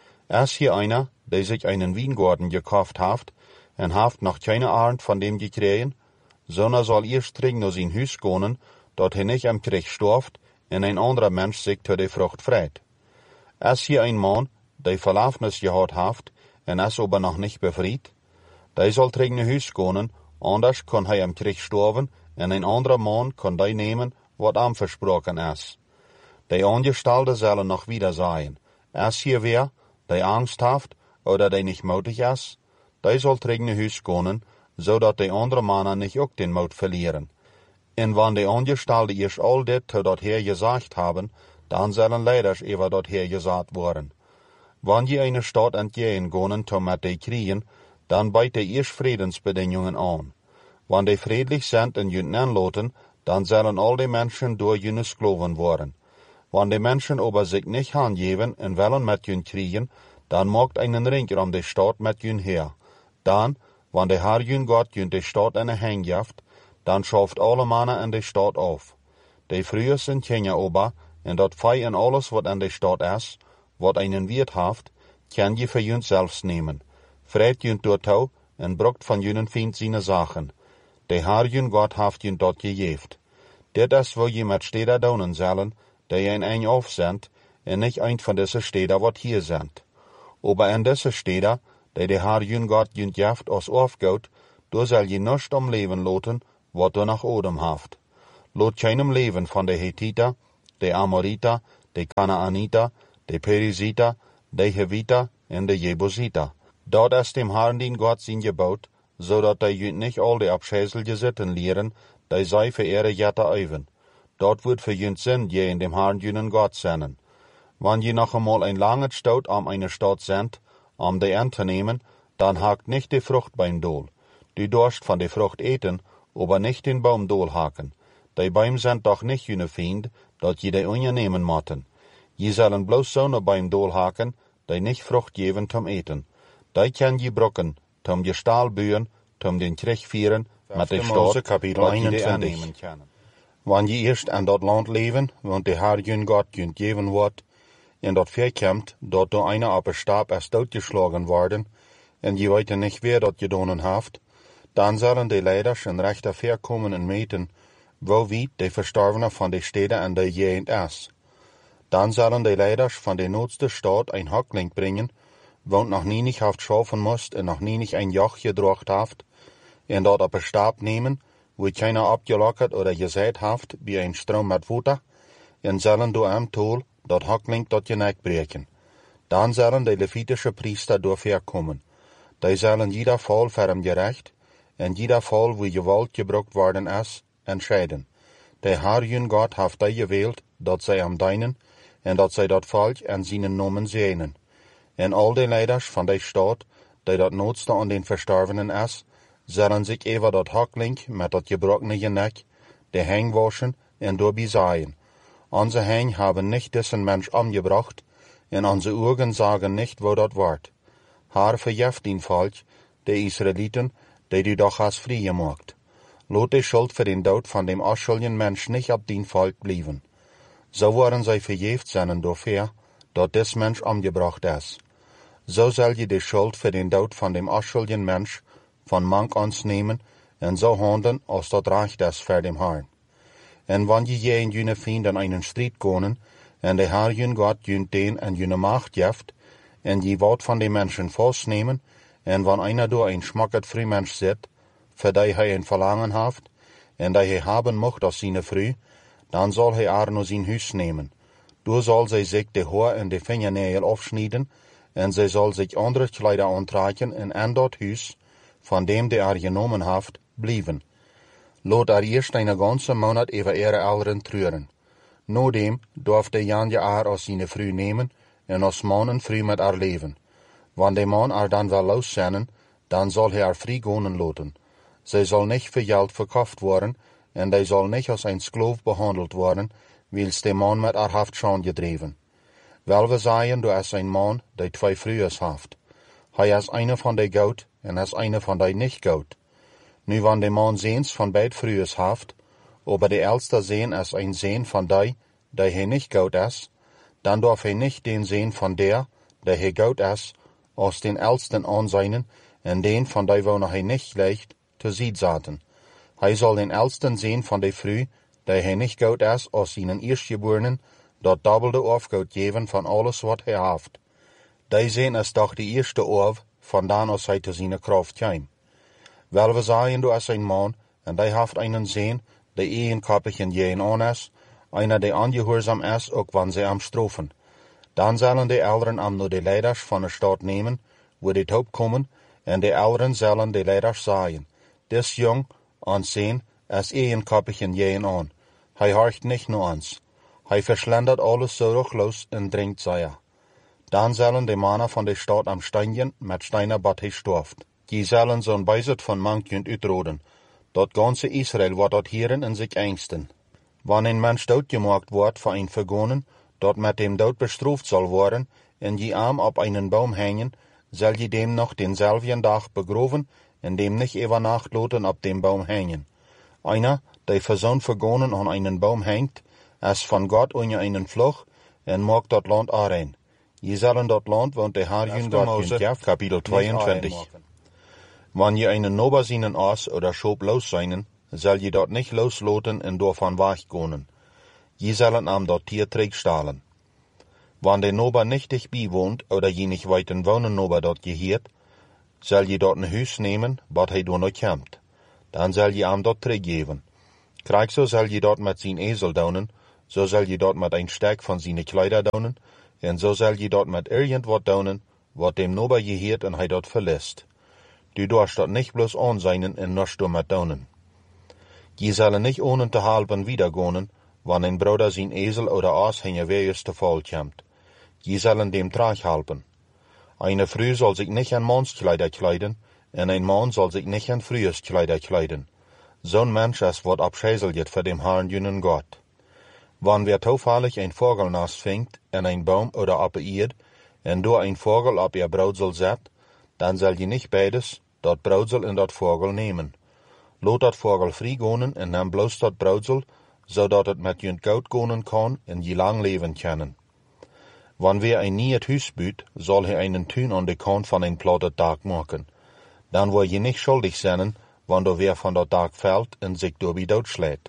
Es hier einer, der sich einen Weingarten gekauft haft, en haft noch keine Arnd von dem gekriegen, sondern soll erst trigne sein Huis gonen, dat hij nicht am Krieg storft, en ein anderer Mensch sich zu der Frucht freit. Es hier ein Mann, der Verlaufnis gehad haft, en es aber noch nicht befried, der soll trigne Huis gonen, anders kann hij am Krieg sterben, en ein anderer Mann kann die nehmen, wat am versprochen is. Die Angestellte sollen noch wieder sagen, es hier wer, der Angst haft, oder der nicht mutig ist, der soll trigne Huis gonen, zodat die andere Männer nicht auch den Mut verlieren. En wann die Angestellte erst all dit zu dort her gesagt haben, dann sollen Leiders über dort her gesagt worden. Wann je eine Stadt entgehen gonen, to met die kriegen, dann beit die erst Friedensbedingungen an. Wann die friedlich sind und jünt anloten, dann sollen all die Menschen durch jüne Sklaven worden. Wann die Menschen aber sich nicht angeben und wollen mit jünt kriegen, dann macht einen Ring um die Stadt mit jünt her. Dann, wann der Herr jünt Gott jünt die Stadt eine Hängjäft, dann schafft alle Männer in die Stadt auf. Die früher sind Kinder aber, und dat Fei en alles wat in die Stadt is, wat einen Wert haft, kann je für jünt selbst nehmen. Freit jünt dortau, en brucht von jünen Fiend seine Sachen. Der Herr jünt Gott haft jünt dort gejeft. Dit is wo je met Städter daunen sollen, die ein ein aufsendt, en nicht ein von diese Städter wat hier sind. Aber in diese Städter, die de haar jün Gott jünt jaft als aufgaut, du soll je nicht am Leben loten, wat du nach Odem haft. Lot keinem Leben von de Hethiter, de Amoriter, de Kanaaniter, de Perisiter, de Heviter en de Jebusiter. Dort ist dem Herrn din Gott sin gebaut, so dat de jünt nicht all de abschäselige Sitten lehren, de sei für ihre Jette eiven. Dort wird für jünt Sinn, je in dem Herrn jünen Gott sennen. Wann je noch einmal ein langes Staut am eine Stadt sendt, um de Ernte nehmen, dann hakt nicht die Frucht beim Dol. Du dorst von der Frucht eten, aber nicht den Baum Dol haken. Die Bäume sind doch nicht jüne Fiend, dat je de unnehmen motten. Je sollen bloß so ne Baum Dol haken, die nicht Frucht geben zum Eten. Die kann je brocken, zum je Stahl bühen, zum den Krieg führen, mit der Stadt, Kapitel einundzwanzig. Wann je erst an dat Land leven, want de Herr jün Gott jünt geben wordt, en dat verkämmt, dat do einer op een Stab erst doodgeschlagen worden, en je weet nicht wer dat gedonen haft, dann sollen de Leiders in rechter verkommen en meten, wo wie de Verstorvenen van de Stede en de Gegend is. Dann sollen de Leiders van de noodste Stadt ein Hackling bringen, wo noch nie nicht haft schaffen musst en noch nie nicht ein Joch gedrocht haft, en dat op een Stab nehmen, wo keiner abgelockert oder gesät haft, wie ein Strom mit Water, en sollen do am Tol, dat Hackling tot je nek breken. Dan zullen de Levitische Priester doorverkommen. Die zullen jeder Fall voor hem gerecht, en jeder Fall wo gewalt gebruikt worden is, entscheiden. De Herr jün Gott heeft die gewählt, dat zij am deinen, en dat zij dat volk en zijn nomen zenen. En al de leiders van de stad, die dat noodste aan den Verstorvenen is, zullen zich over dat Hackling met dat gebrochene nek, de heng waschen en doorbij zaaien. Onze heng hebben nicht diesen Mensch umgebracht, en onze Augen sagen nicht, wo dat wart. Haar verjeft den Volk, de Israeliten, die du doch hast vrij gemaakt. Lot de Schuld für den Tod von dem unschuldigen Mensch nicht ab den Volk blieben. So waren sie verjeft seinen dafür, dat des Mensch umgebracht ist. So soll je die Schuld für den Tod von dem unschuldigen Mensch von mank ons nehmen, en so handeln, als dat recht ist für dem Herrn. En wann je je in jene Fiend an einen Stried gonen, en de Herr jün Gott jünt den en jene Macht jeft, en je wat van de Menschen vastnemen, en wann einer door ein schmackert Frühmensch zit, für die hij ein Verlangen haft, en die hij haben mocht aus seine Früh, dann soll hij haar nur sein Hus nehmen. Du soll zij sich de Haar en de Fingernägel aufschneiden, en zij soll sich andere Kleider antragen en an dat Hus, von dem de er genommen haft, blieben. Lot er eerst een ganze Monat über ihre Eltern trüren. Nodem durfte Jan je haar aus seine Früh nehmen en als Mann en Früh mit haar leven. Wann de Mann er dann wel loszenden, dann soll hij haar vrij gonen loten. Zij soll nicht für Geld verkauft worden en die soll nicht als ein Sklav behandelt worden, wils de Mann mit haar haft schon gedreven. Wel we zeggen, du is ein Mann, die twee Frühes haft. Hij is eine van die goud en is eine van die nicht goud. Nu wann de man Seens van beid Frühes haft, aber de älste Seen is ein Seen van die, die hij nicht goud is, dann darf hij nicht den Seen van der, die hij goud is, aus den älsten anseinen, en den van die wo noch hij nicht leicht, te ziet zaten. Hij soll den älsten Seen van de Früh, die hij nicht goud is, aus seinen Erstgeborenen, dat doppelte Orfgoud geven van alles wat hij haft. Die Seen is doch die eerste Orf, van dan als hij te zijn kraft kwam. Wel we zeggen, du is een man, en die haft einen Seen, die eenkoppig en jeen aan is, einer die angehoorzaam is, ook wann sie am strofen. Dan zullen de Eltern am nur de Leiders van de stad nemen, wo die Taub kommen, en de Eltern zullen de Leiders zeggen, des jong, ons Seen, is eenkoppig en jeen aan. Hij horcht nicht nur ons. Hij verschlendert alles so ruchlos en drinkt zeer. Dan zullen de Männer van de stad am Steinjen met Steiner bad gestorft. Die zullen zo'n bijzet van mankjent uitroden. Dat ganze Israel wordt dat hieren en zich engsten. Wanneer een mens doodgemaakt wordt voor een vergonen, dat met dem dood bestraft zal worden, en je arm op einen Baum hängen, zal je dem noch denselben dag begroven, en dem nicht über Nacht loten op dem Baum hängen. Einer, der für zo'n vergonen an einen Baum hängt, is van Gott unter einen Fluch, en mag dat Land aanrein. Je zullen dat Land, want de Herr jün Gott jünt, Kapitel zweiundzwanzig. Wann je einen Nobersinen Aas oder Schob los seinen, soll je dort nicht losloten en davon weggonen. Je sollen am dort Tier träg stahlen. Wann der Nober nicht dich beiwohnt oder je nicht weiten wohnen Nober dort gehiert, zal je dort een huis nemen, wat hij door nooit komt. Dan zal je hem dort teruggeven. Krijg zo zal je dort met zijn ezel donen, zo zal je dort met een stek van zijn kleider donen, en zo zal je dort met irgend wat donen, wat dem nober je heert en hij dort verlist. Du dorst dort nicht bloß aanzijnen en nors door met donen. Je zullen nicht ohne te halben wiedergonen, wann ein Bruder sein Esel oder Aas hänge wees te voll kommt. Je zullen dem traag halpen. Eine Frau soll sich nicht an Mannskleider kleiden, en ein Mann soll sich nicht an Früheskleider kleiden. Zo'n Mensch es wird abschäselt für dem Herrn jünen Gott. Wann wer toevallig ein Vogelnest fängt, en ein Baum oder ab Erd, en door ein Vogel ab ihr Brautsel zet, dann soll je nicht beides, dat Brautsel en dat Vogel nemen. Lot dat Vogel frei gonen en neem bloos dat Brautsel, zodat het met jünt goud gonen kan en je lang leven kunnen. Wann wer ein nieuw huis bouwt, soll hij einen tuin aan de kant van een plattet dak maken. Dan word je nicht schuldig zijn, wann er wer van dat dak fällt en zich doorbi doodschlägt.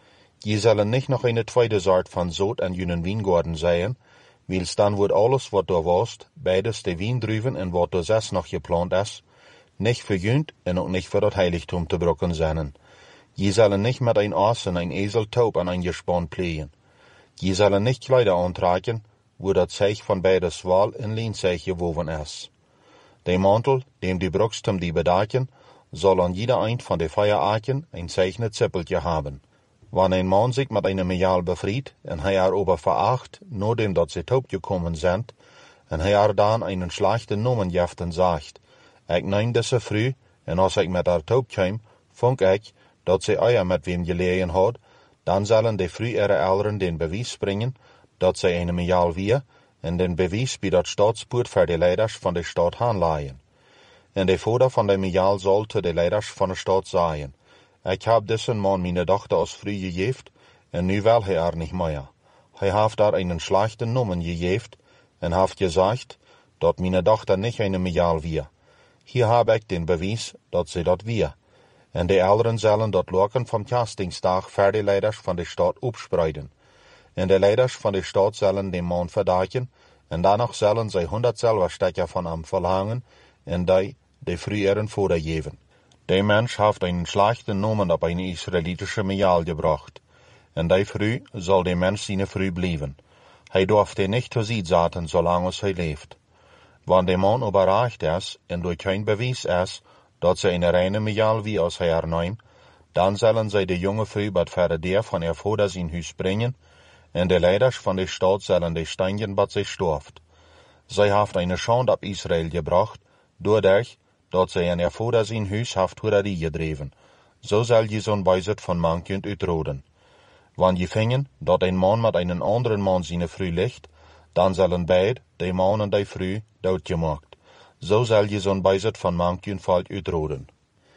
Je zullen nicht noch eine tweede soort van zoot en jünen Wiengarten zijn, wils dan wordt alles wat er was, beides de Wiendruven en wat er zes nog geplant is, nicht verjünt en ook nicht für dat Heiligtum te brokken zijn. Je zullen nicht mit ein Aas en ein Esel taub an ein Gespann plegen. Je zullen nicht Kleider antragen, wo dat Zeich van beides Wahl in Lehnzeich gewoven is. De Mantel, dem die Bruckstum die bedaken, soll an jeder ein von de Feieraken ein zeichnet Zippeltje haben. Wann ein Mann sich mit einem Mejal befried, en hij er ober veracht, nur dem dat sie taub gekommen sind, en hij er dan einen schlechten Nomen jeften sagt, ik neem deze früh, en als ik met haar taub kwam, funk ik, dat ze eier met wem gelegen had, dan zullen de früh ihre Eltern den Beweis springen, dat zij een Mejal wie, en den Beweis bij dat staatspoort voor de leiders van de stad aanlaaien. En de vader van de Mejal zal te de leiders van de stad zeggen, ik heb diesen man meine dochter als früh gegeven, en nu wil hij er niet meer. Hij heeft daar einen schlechten Nomen gegeven, en heeft gezegd, dat meine dochter niet een Mejal wie. Hier heb ik den Beweis, dat ze dat wie. En de Eltern zullen dat loken vom Castingsdag voor de leiders van de stad opspreiden. En de leiders van de stad zullen den man verdagen, en danach zullen zij honderd Silberstecher van hem verlangen, en die de früheren Vater geven. De Mensch heeft einen schlechten Nomen op een israelitische Mejal gebracht, en die früh soll de Mensch seine früh blijven. Hij durft die nicht zu sie zaten, zolang als hij leeft. Wann de man überreicht is, en door kein Beweis is, dat ze een reine Mejal wie als hij er neemt, dan zullen zij de jonge früh bad verder der van ihr Vater zijn huis brengen, en de leiders van de stad zullen de steinigen bad zij storft. Zij heeft eine Schande op Israel gebracht, doordat dat zij in ihr Vater zijn huis heeft hoererie gedreven. Zo zal je zo'n bijzet van mankend uitroden. Wann je vingen, dat een man met een anderen man zijn früh ligt, dan zullen beid, de man en de früh, doodgemaakt. Zo zal je zo'n bijzet van mankend valt uitroden.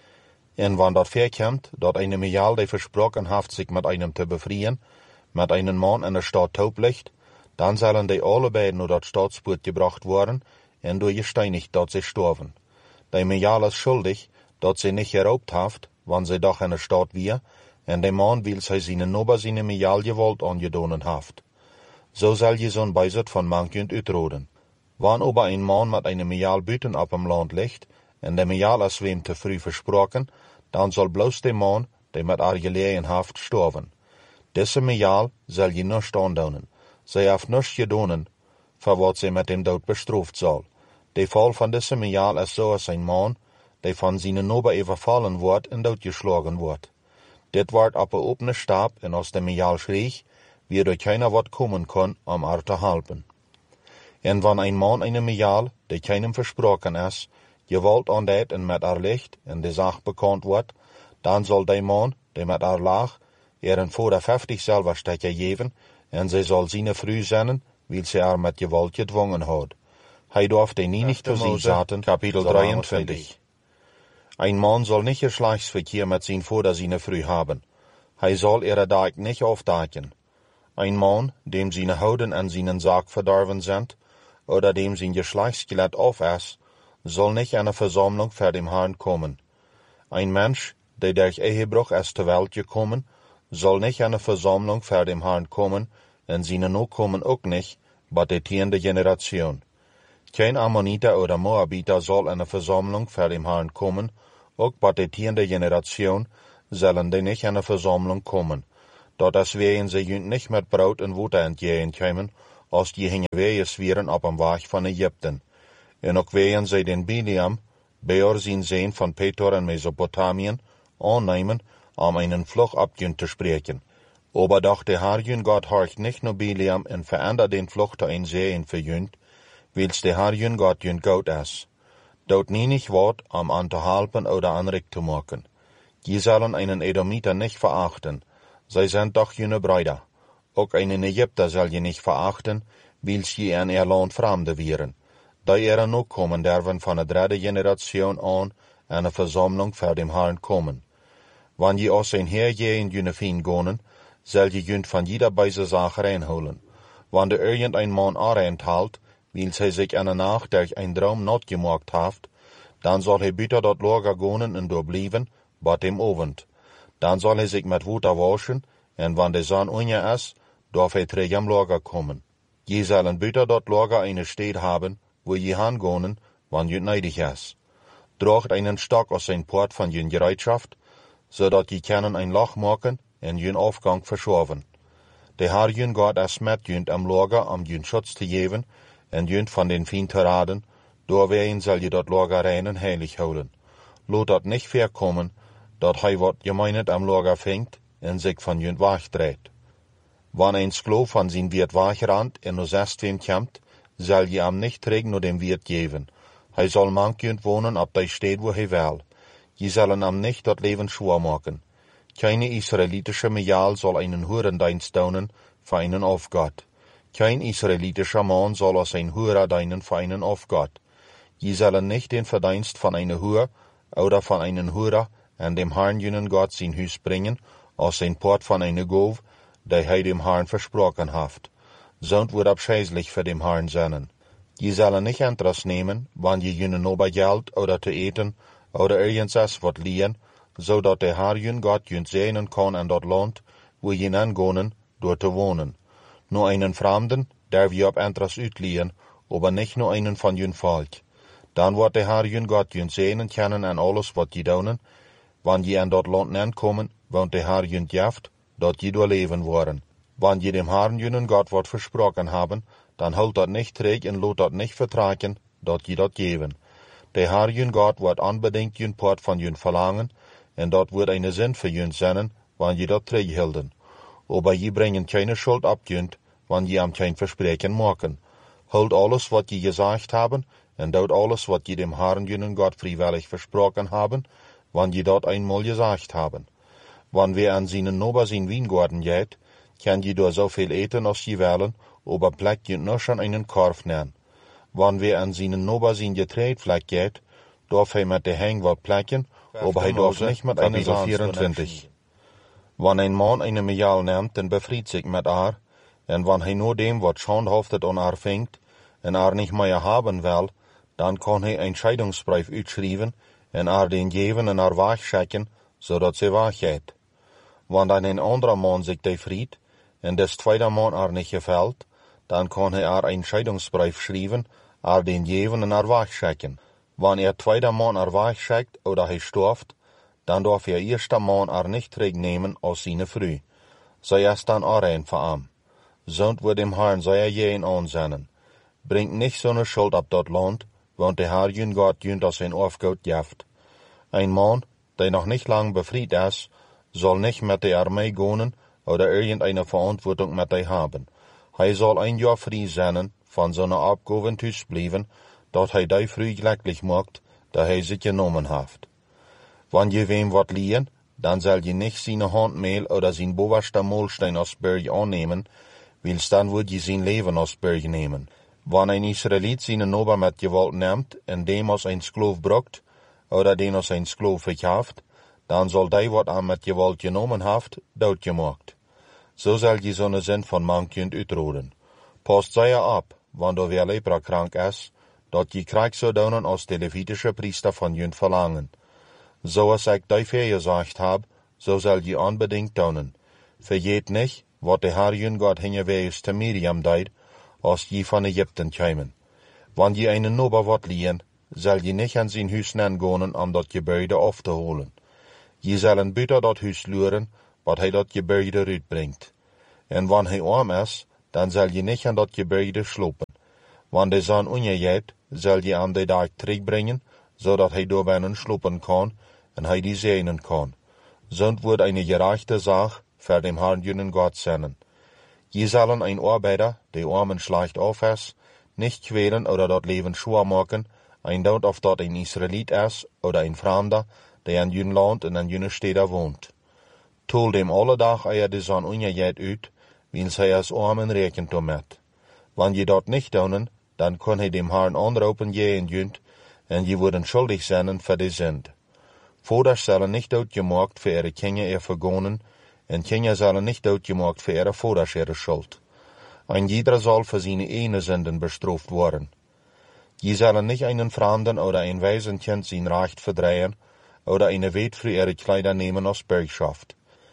En wann dat verkomt, dat een Mejal die versproken heeft zich met einem te befrieren, met einen man in der Stadt taub ligt, dan zullen die alle beiden naar dat staatspoort gebracht worden, en door gesteinigt dat ze storven. De Mejal is schuldig, dat ze niet geraubt heeft, wann ze doch in der Stadt wie, en de man wil zij zijn nober zijn Mejal gewalt aangedonen heeft. Zo zal je zo'n bijzet van mankend uitroden. Wann aber ein man met een Mejal buiten op hem land ligt, en de Mejal is wem te früh versproken, dan zal bloos de man, die met haar gelegen heeft, storven. Deze Mejal zal je nicht aandonen. Zij heeft nichts gedonen, voor wat zij met dem dood bestraft zal. De val van deze Mejal is zo als een man, die van zijn nober overvallen wordt en doodgeslagen wordt. Dit wordt op een opene stab, en als de Mejal schreeg, wie door keiner wat komen kon, om haar te helpen. En wann een man een Mejal, die keinem versproken is, gewalt aandeed en met haar ligt, en de zaak bekend wordt, dan zal de man, die met haar lag, er een voor de vijftig Silberstecher geven, en zij zal zijn früh zijn, wil ze haar met gewalt gedwongen had. Hij durft die nie nicht zu zien zaten, Kapitel drieëntwintig. Ein Mann soll nicht Geschlechtsverkehr mit sein Vater seine früh haben. Hij zal ihre Dag nicht aufdecken. Ein Mann, dem seine Houden en seinen Sarg verdorven sind, oder dem sein Geschlechtsskelett auf ist, soll nicht in eine Versammlung vor dem Herrn kommen. Ein Mensch, der durch Ehebruch ist zur Welt gekommen, soll nicht in eine Versammlung vor dem Herrn kommen, en seine Nachkommen auch nicht, aber die tiende Generation. Kein Ammoniter oder Moabiter soll in eine Versammlung vor dem Herrn kommen, auch bei der tiende Generation sollen die nicht in eine Versammlung kommen, dort das wehen sie jünt nicht mit Brot und Wasser entgehen kommen, als die hingen wehes wieren ab am Weg von Ägypten. En ook wehen sie den Biliam, Beor zijn Seen von Petor in Mesopotamien, annehmen, um einen Fluch abjünt zu sprechen. Aber doch der Herr jün Gott horcht nicht nur Biliam und verändert den Fluch zu ein Seen verjünt, wils der Herr jün Gott jün Gott ist. Dort nie nicht Wort, um anzuhalten oder anregt zu machen. Die sollen einen Edomiter nicht verachten, sie sind doch jüne Brüder. Auch einen Ägypter soll je nicht verachten, wils je an ihr Land Fremde wären. Da er noch kommen derven von der dritte Generation an eine Versammlung vor dem Herrn kommen. Wann je aus ein Herr je in jüne Fien gonen, soll je jünt von jeder beise Sache reinholen. Wann der irgendein Mann arenthalt, weil sie sich eine Nacht durch ein Traum not gemacht haft, dann soll er bitte dort lager gonen und dort blieben, bei dem Abend. Dann soll er sich mit Wasser waschen, und wann der Sonne unja ist, darf er träg am Lager kommen. Je sollen bitte dort lager eine Städt haben, wo je hangonen, wann jünt neidig ist. Drocht einen Stock aus sein Port von jün Gereitschaft, so dat je können ein Loch machen und jün Aufgang verschoven. Der Herr jün Gott ist mit jünt am Lager, um jün Schutz zu geben, und jünt von den Fien zu raden, doorwegen soll je dort Lager rein und heilig holen. Lot dat nicht verkommen, dat hij wat gemeinet am Lager fängt und sich von jünt wegdreht. Wann ein Sklav von sein Wirt wegrannt und nur sechzehn kommt, soll je am nicht trägen nur dem Wirt geben. Hij soll mankjünt wohnen ab der Stadt, wo hij will. Je sollen am nicht dat Leben schwer machen. Keine israelitische Mejal soll einen Hurendienst tun für einen Aufgott. Kein israelitischer Mann soll aus ein Hurer dienen für einen Aufgott. Je sollen nicht den Verdienst von einer Hure oder von einem Hurer an dem Herrn jünen Gott sein Hus bringen, aus ein Port von einer Gov, der hij dem Herrn versprochen haft. Sonst wird abscheulich für dem Herrn sein. Je sollen nicht Interesse nehmen, wann je jünen ober Geld oder zu eten oder irgendwas wat liehen, so dat der Herr jün Gott jünt sehen kann an dort Land, wo je angonen, dort zu wohnen. Nur einen Fremden, der wir ab Interesse utliehen, aber nicht nur einen von jün Volk. Dann wird der Herr jün Gott jünt sehen können an alles wat je donen, wann je an dort Land ankommen, wohnt der Herr jünt jaft, dort je door leben worden. Wann je dem Herrn jünen Gott wat versprochen haben, dann holt dat nicht träg und lot dat nicht vertragen, dort je dat geben. Der Herr jün Gott wird unbedingt jün Port von jün verlangen, und dort wird eine Sinn für jün sein, wann je dat träg hielden. Aber je bringen keine Schuld ab jünt, wann je am kein Versprechen machen. Holt alles, wat je gesagt haben, und dort alles, wat je dem Herrn jünen Gott freiwillig versprochen haben, wann je dort einmal gesagt haben. Wann wir an seinen Nober sein Weingarten geht, kann je door so viel eten als je wollen, aber plek je nur schon einen Korf nehmen. Wann wir an seinen Nober sein Getreidfleck geht, darf hij mit der Heng wat plekken, aber hij darf nicht mit einer so vierundzwanzig. Wann ein Mann eine Mejal nimmt, dann befried sich mit haar, und wann hij nur dem wat schandhaftet an haar fängt, und haar nicht mehr haben will, dann kann hij ein Scheidungsbrief utschreiben, und haar den geben und haar wegschicken, so dat sie weggeht. Wann dann ein anderer Mann sich befried, und des zweite Mann haar nicht gefällt, dann kann hij haar ein Scheidungsbrief schreiben, haar den geben und haar wegschicken. Wann er zweiter Mann haar wegschickt oder hij stirbt, dann darf er erster Mann haar nicht terugnehmen als seine Frau. Zij is dann auch ein für ihm. Sonst wird dem Herrn sehr jeden ansennen. Bringt nicht so eine Schuld ab dort Land, want der Herr jün Gott jünt als ein Aufgott jaft. Ein Mann, der noch nicht lang befried ist, soll nicht mit der Armee gehen oder irgendeine Verantwortung mit ihr haben. Hij soll ein Jahr frei sein, von seiner Abgaben bleiben, dat hij die früh glücklich macht, da hij sich genommen hat. Wann je wem wat liehen, dann soll je nicht seine Handmehl oder sein boberster Molstein aus Berg annehmen, wils dann wird je sein Leben aus Berg nehmen. Wann ein Israelit seine Nober mit Gewalt nimmt und dem als ein Sklav brucht, oder den als ein Sklav verkauft, dann soll die wat an mit Gewalt genommen haft, doodgemaakt. So soll je so ne Sinn von mankjünt utroden. Passt sehr ab, wann du wer lepra krank ist, dat je krijgt so doen als de Levitische Priester von jünt verlangen. So als ich dafür gesagt hab, so soll je unbedingt doen. Vergeet nicht, wat der Herr jün Gott hingewees te Miriam deed, als je von Ägypten kämen. Wann je einen Nober wat liehen, zal je nicht an zijn huis nangehen, om dat gebouwde af te holen. Je zullen buiten dat huis luren, wat hij dat gebouwde uitbrengt. En wann hij arm is, dan zal je nicht an dat gebouwde slopen. Wann de zon ondergaat, zal je aan de dag terugbrengen, zodat hij door binnen slopen kan, en hij die zegenen kan. Zond wordt eine gerechte Sache für dem Herrn jenen Gott sein. Je sollen ein Arbeiter, der armen schlecht auf ist, nicht quälen oder dort Leben schwer machen, ein dort auf dort ein Israelit ist oder ein Fremder, der in jenen Land und in jenen Städte wohnt. Tol dem alle Tag eier die Sonne untergeht ut, weil sie als armen rechnet damit. Wenn je dort nicht tun, dann kann hij dem Herrn anrufen je en junt, en je worden schuldig zijn für die Sünd. Voders zullen nicht uitgemaakt für ihre Kinder ihr Vergonen, en Kinder zullen nicht uitgemaakt für ihre Voders ihre Schuld. Ein jeder soll für seine eigenen Sünden bestraft worden. Je zullen nicht einen Fremden oder ein Waisenkind sein Recht verdrehen, oder eine Wet für ihre Kleider nehmen als Bürgschaft.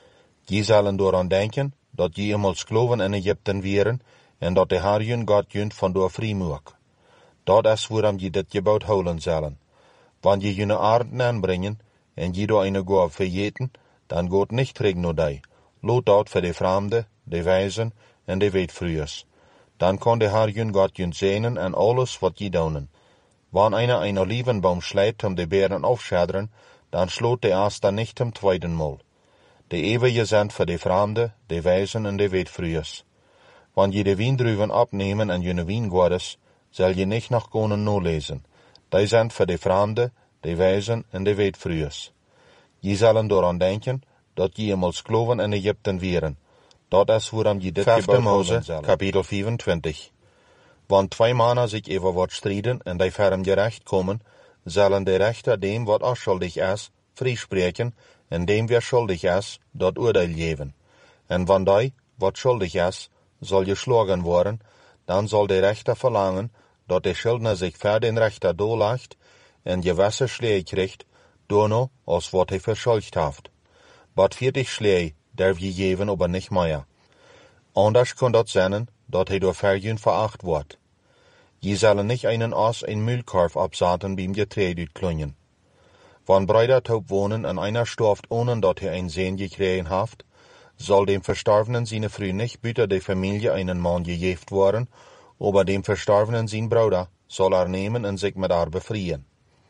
Je zullen daran denken, dat je eenmaal Skloven in Ägypten wären, en dat de Herr jun Gott jun van door vrij moek. Dat is waarom je dit gebouwd houden zullen. Wann je june Arden aanbrengen, en je door eine Gabe verjeten, dan gaat nicht terug naar die. Loot dat voor de Fremde, de Wijzen en de Weetvrühers. Dan kan de Herr jun Gott jun zegenen en alles wat je doen. Wann einer een Olivenbaum schleidt om de Beeren aufschaderen, dan sloot de eerste nicht zum tweeden Mal. De eeuwige sind voor de Fremde, de Wijzen en de Weetvrühers. Wann je de Wiendruven abnehmen en jene Wiengordes, zal je nicht nach Gonen no lesen. Die sind für de Fremde, de Wijzen en de Weetvrühers. Je zullen daran denken, dat je eenmaal Skloven in Ägypten wären. Dat is waarom je dit gebouwd houden zullen. Kapitel vierentwintig. Wann twee mannen zich over wat strijden en die verm gerecht komen, zullen de rechter dem wat afschuldig is, vrijspreken, en dem wer schuldig is, dat oordeel geven. En wann die, wat schuldig is, soll geschlagen worden, dann soll der Rechter verlangen, dat der Schuldner sich für den Rechter dolagt en gewisse Schläge kriegt, dono als wat hij verschuldigt haft. Wat vierzig Schläge darf je geven, aber nicht mehr. Anders kann dat sein, dat hij door Verjun veracht wordt. Je zullen nicht einen Ass ein Mühlkorf absaten beim Getreide uitklungen. Wann Brüder taub wohnen en einer storft, ohne dat hij ein Sehn gekriegen haft, soll dem Verstorbenen seine Frau nicht büter der Familie einen Mann gejeft worden, aber dem Verstorbenen sein Bruder soll er nehmen und sich mit er befreien.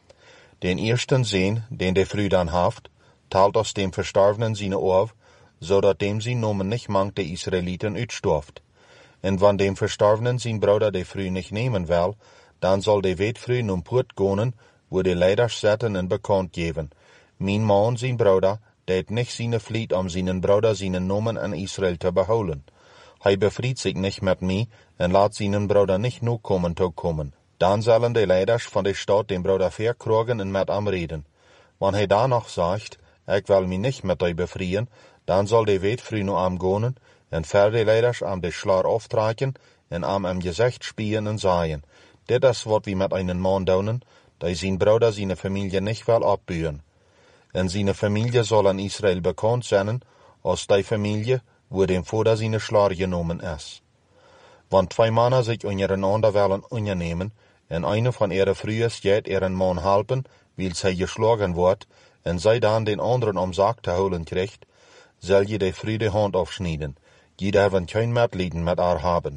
Den ersten Sehn, den der Frau dann haft, teilt aus dem Verstorbenen seine auf, so dat dem sein Nomen nicht mangt der Israeliten uitstorft. Und wann dem Verstorbenen sein Bruder der Frau nicht nehmen will, dann soll der Weetfrau nun Port gehen, wo die Leiders setzen und bekannt geben. Mein Mann, sein Bruder, deed nicht seine Pflicht, um seinen Bruder seinen Namen an Israel zu behouden. Hij befried sich nicht mit mir und laat seinen Bruder nicht nur kommen zu kommen. Dann sollen die Leiders von der Stadt den Bruder verkrogen und mit ihm reden. Wenn hij danach sagt, ich will mich nicht mit euch befreien, dann soll die Weetfrau nur am gehen und für die Leiders am de Schlar auftragen und am am Gesicht spielen und sagen, dit is wat wir mit einem Mann doen, der sein Bruder seine Familie nicht will abbühen. En seine Familie soll an Israel bekannt sein, als die Familie, wo dem Vater seine Schlar genommen ist. Wenn zwei Männer sich untereinander wollen unternehmen, en eine von ihren Frühes geht ihren Mann helfen, weil sie geschlagen wird, en sie dann den anderen am Sack zu holen kriegt, soll je die Früh die Hand aufschneiden. Je dürfen kein Mitleiden mit ihr haben.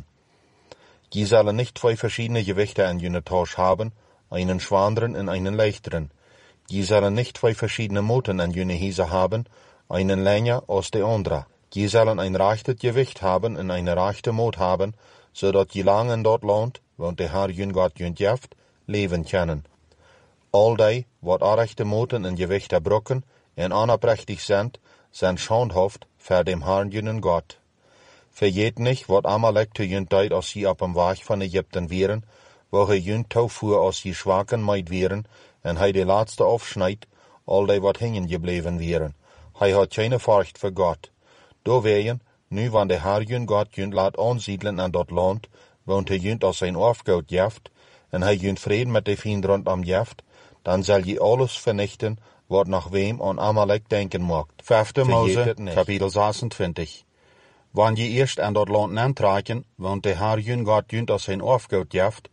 Je sollen nicht zwei verschiedene Gewichte in jene Tasche haben, einen schwereren und einen leichteren. Je sollen nicht zwei verschiedene Moten in jene Hise haben, einen länger als der andere. Je sollen ein rechtes Gewicht haben und eine rechte Mot haben, so dat je lang in dort Land, wo der Herr jün Gott jün jeft, leben können. All die, wat rechte Moten und Gewichte brocken en onoprechtig sind, sind schandhaft für dem Herrn jünen Gott. Vergeet nicht, wat Amalek zu jün Tijd als sie op dem Weg von Ägypten wären, wo hij jün toefuhr als sie schwachen Meid wären, en hij de laatste afsnijd, al die wat hingen gebleven wären. Hij had keine Furcht voor Gott. Do weien, nu wann der Herr jün Gott jün laat ansiedeln an dat Land, woont hij jün als zijn Aufgaut jeft, en hij jün Frieden mit de Feind rondom jeft, dan zal je alles vernichten, wat nach wem an Amalek denken mag. Vijfde Mose, kapitel zesentwintig. Wann je eerst an dat Land aantraken, woont der Herr jün Gott jün als zijn Aufgaut jeft,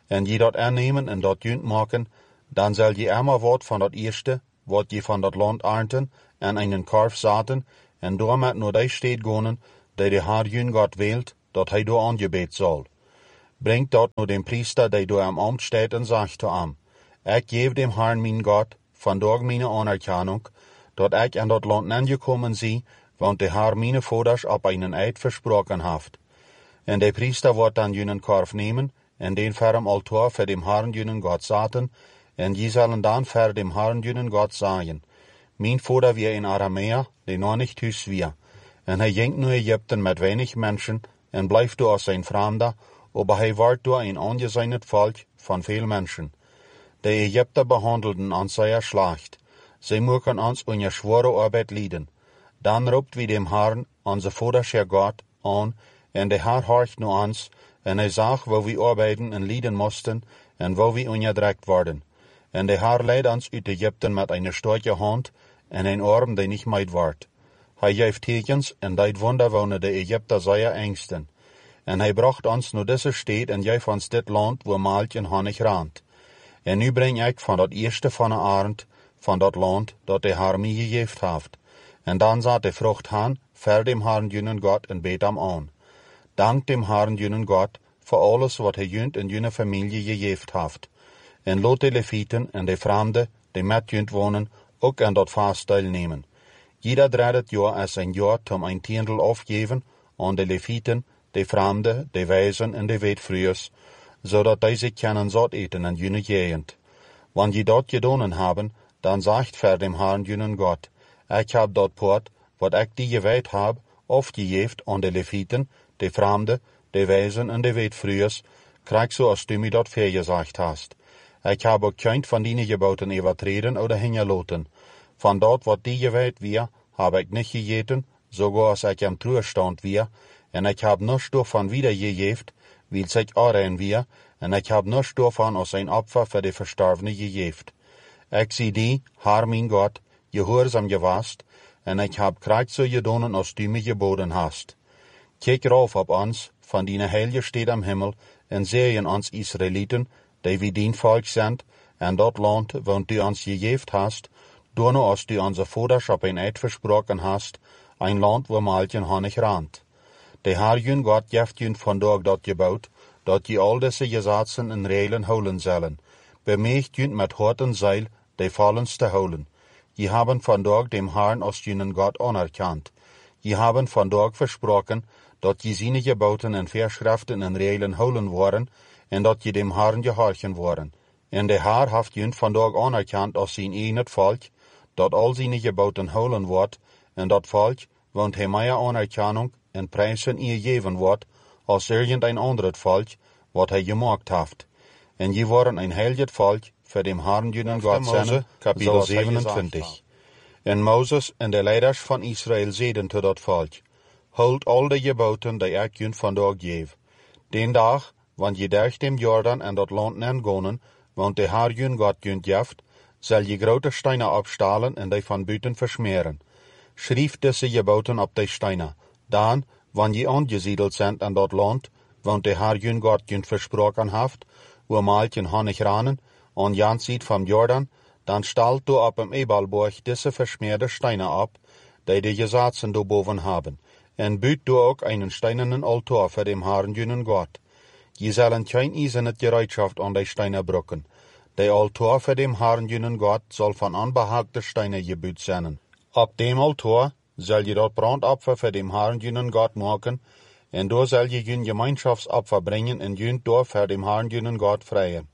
en je dat aannemen en dat junt maken, dan zal je immer wat van dat eerste, wat je van dat land ernten, en einen korf zaten, en daarmet naar die steed gaan, die de Heer jun God wählt, dat hij door aangebed zal. Brengt dat naar dem priester, die door am Amt steht, en sagt zu ihm, ik geef dem Herrn mijn God, vandaag meine anerkennung, dat ik in dat land aangekommen zie, want de Heer meine Vaters op einen Eid versprochen heeft. En de priester wordt dan junen korf nemen, en den voor am altaar voor dem Herrn junen God zaten, en je zullen dan voor dem Herrn junen God sagen, mijn Vater wie in Aramäa, die nog niet thuis wir, en hij ging naar Egypten met weinig mensen, en blijft door als een vreemde, aber hij wordt door een angezeinet volk van veel mensen. De Egypter behandelden ons zeer slecht. Zij mogen ons onder schwere arbeid lijden. Dan roept wie dem Herrn, onze Vaters Heer God, aan, en de Heer horcht naar ons, en hij zag waar we arbeiden en lijden moesten, en waar we onderdrukt worden. En de Heer leidt ons uit Egypten met een sterke hand, en een arm die niet meid wordt. Hij geeft tekens, en deed wunder wonen de Egypter zeer ängsten. En hij bracht ons naar deze stad, en geeft ons dit land, waar melk en honig raant. En nu breng ik van dat eerste van de arend, van dat land, dat de Heer mij gegeven heeft. En dan zat de vrucht aan, ver dem Herrn junen God en beet hem aan. Dank dem Herrn junen God, voor alles wat hij junt in june familie gegeven heeft. En laat de Levieten en de vreemden, die met junt wonen, ook aan dat vast deelnemen. Jeder dreidet jaar als een jaar om een tiendel afgeven aan de Levieten, de vreemden, de wijzen en de weetvruers, zodat deze kunnen zat eten in june gegend. Want je dat gedaan hebben, dan zegt ver dem Herrn junen God, ik heb dat poort, wat ik die gewijd heb, afgegeven aan de Levieten, de vreemden, de wijzen en de weetvruers, krijg zoals du mij dat vergezegd hast. Ik heb ook geen van die geboten overtreden oder hingelaten. Van dat wat die gewijd weer, heb ik niet gegeten, sogar als ik am Truestand weer, en ik heb nichts daarvan wiedergegeven, weil sich aanrein weer, en ik heb nichts daarvan als een opfer voor de verstorvene gegeven. Ik zie die, Herr mijn God, gehoorzaam gewast, en ik heb krijg zo gedaan als du mij geboden hast. Kijk rauf op ons, van die heilige steed am Himmel, en zeien ons Israëlieten, die wie dien volk zijn, en dat land, wat du ons gegeven hast, door als du onze Vaters op een Eid versprochen hast, een land waar melk en honig raant. De Heer jun God geeft jun vandaag dat gebouwd, dat je al deze gesetzen en regelen houden zullen. Bemeegt jun met hart en ziel, de vallens te houden. Je hebben vandaag dem Herrn als junen God anerkannt. Je hebben vandaag versprochen, dat je zijn geboten en verschriften en regelen houden worden, en dat je dem Herrn gehorchen worden. En de Heer heeft jun vandaag anerkannt als zijn eigen volk, dat al zijn geboten houden wordt, en dat volk, want hij meer anerkennung en prijzen ihr geven wordt, als irgendein anderes volk, wat hij gemaakt heeft. En je worden een heilig volk, voor dem Herrn junen God zijn, kapitel zevenentwintig. En Moses en de leiders van Israël zeiden tot dat volk, houd al de geboten die ik jun vandaag geef. Den dag, want je durch dem Jordan en dat land nengonen, want de Heer jun God jun geeft, zal je grote steinen opstalen en die van buiten versmeren. Schrijf deze geboten op de steinen. Dan, wanneer je angesiedeld zijn in dat land, want de Heer jun God jun versprochen heeft, waar melk en honig ranen, aan jan ziet van Jordan, dan stalt du op een Ebalborg deze versmeerde steinen op, die de gesetzen daarboven hebben, en buut du ook einen steinenen altaar voor dem Herrn junen God. Je zullen geen eisenet gereedschaft aan die steinen brokken. De altaar voor dem Herrn junen God zal van onbehaagde steinen gebuut zijn. Op dem altaar zal je dat brandopfer voor dem Herrn junen God maken, en daar zal je jun gemeenschapsopfer brengen en jun door voor dem Herrn junen God vrijen.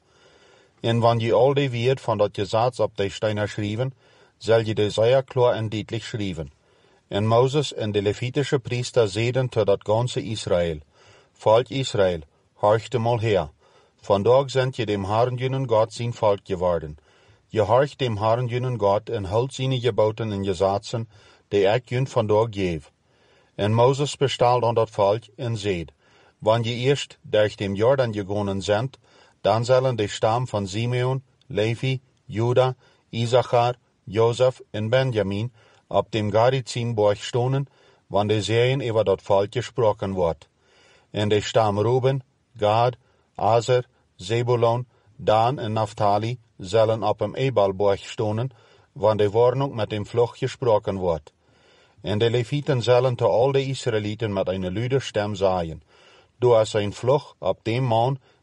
En wanneer je al die woord van dat Gesetz op de steinen schrijven, zal je de zeer klar en duidelijk schrijven. En Moses en de Levitische priester zeiden tot dat ganze Israël, Volk Israël, horchte mal her. Vandaag zijn je dem Herrn junen God zijn volk geworden. Je horcht dem Herrn junen God en houdt zijn geboten en gesetzen, die ik jun vandaag geef. En Moses bestalt aan dat volk en zeid, wanneer je eerst durch dem Jordan gegaan zijn, dan zullen de stam van Simeon, Levi, Juda, Issachar, Josef en Benjamin op dem Gerizimborg stonen, wanneer zeeën over dat volk gesproken wordt. En de stam Ruben, Gad, Aser, Zebulon, Dan en Naphtali zullen op hem Ebalborg stonen, wanneer de warnung met dem Fluch gesproken wordt. En de Levieten zullen te al de Israëlieten met een luide stem zeggen, du hast een Fluch op dem Mann,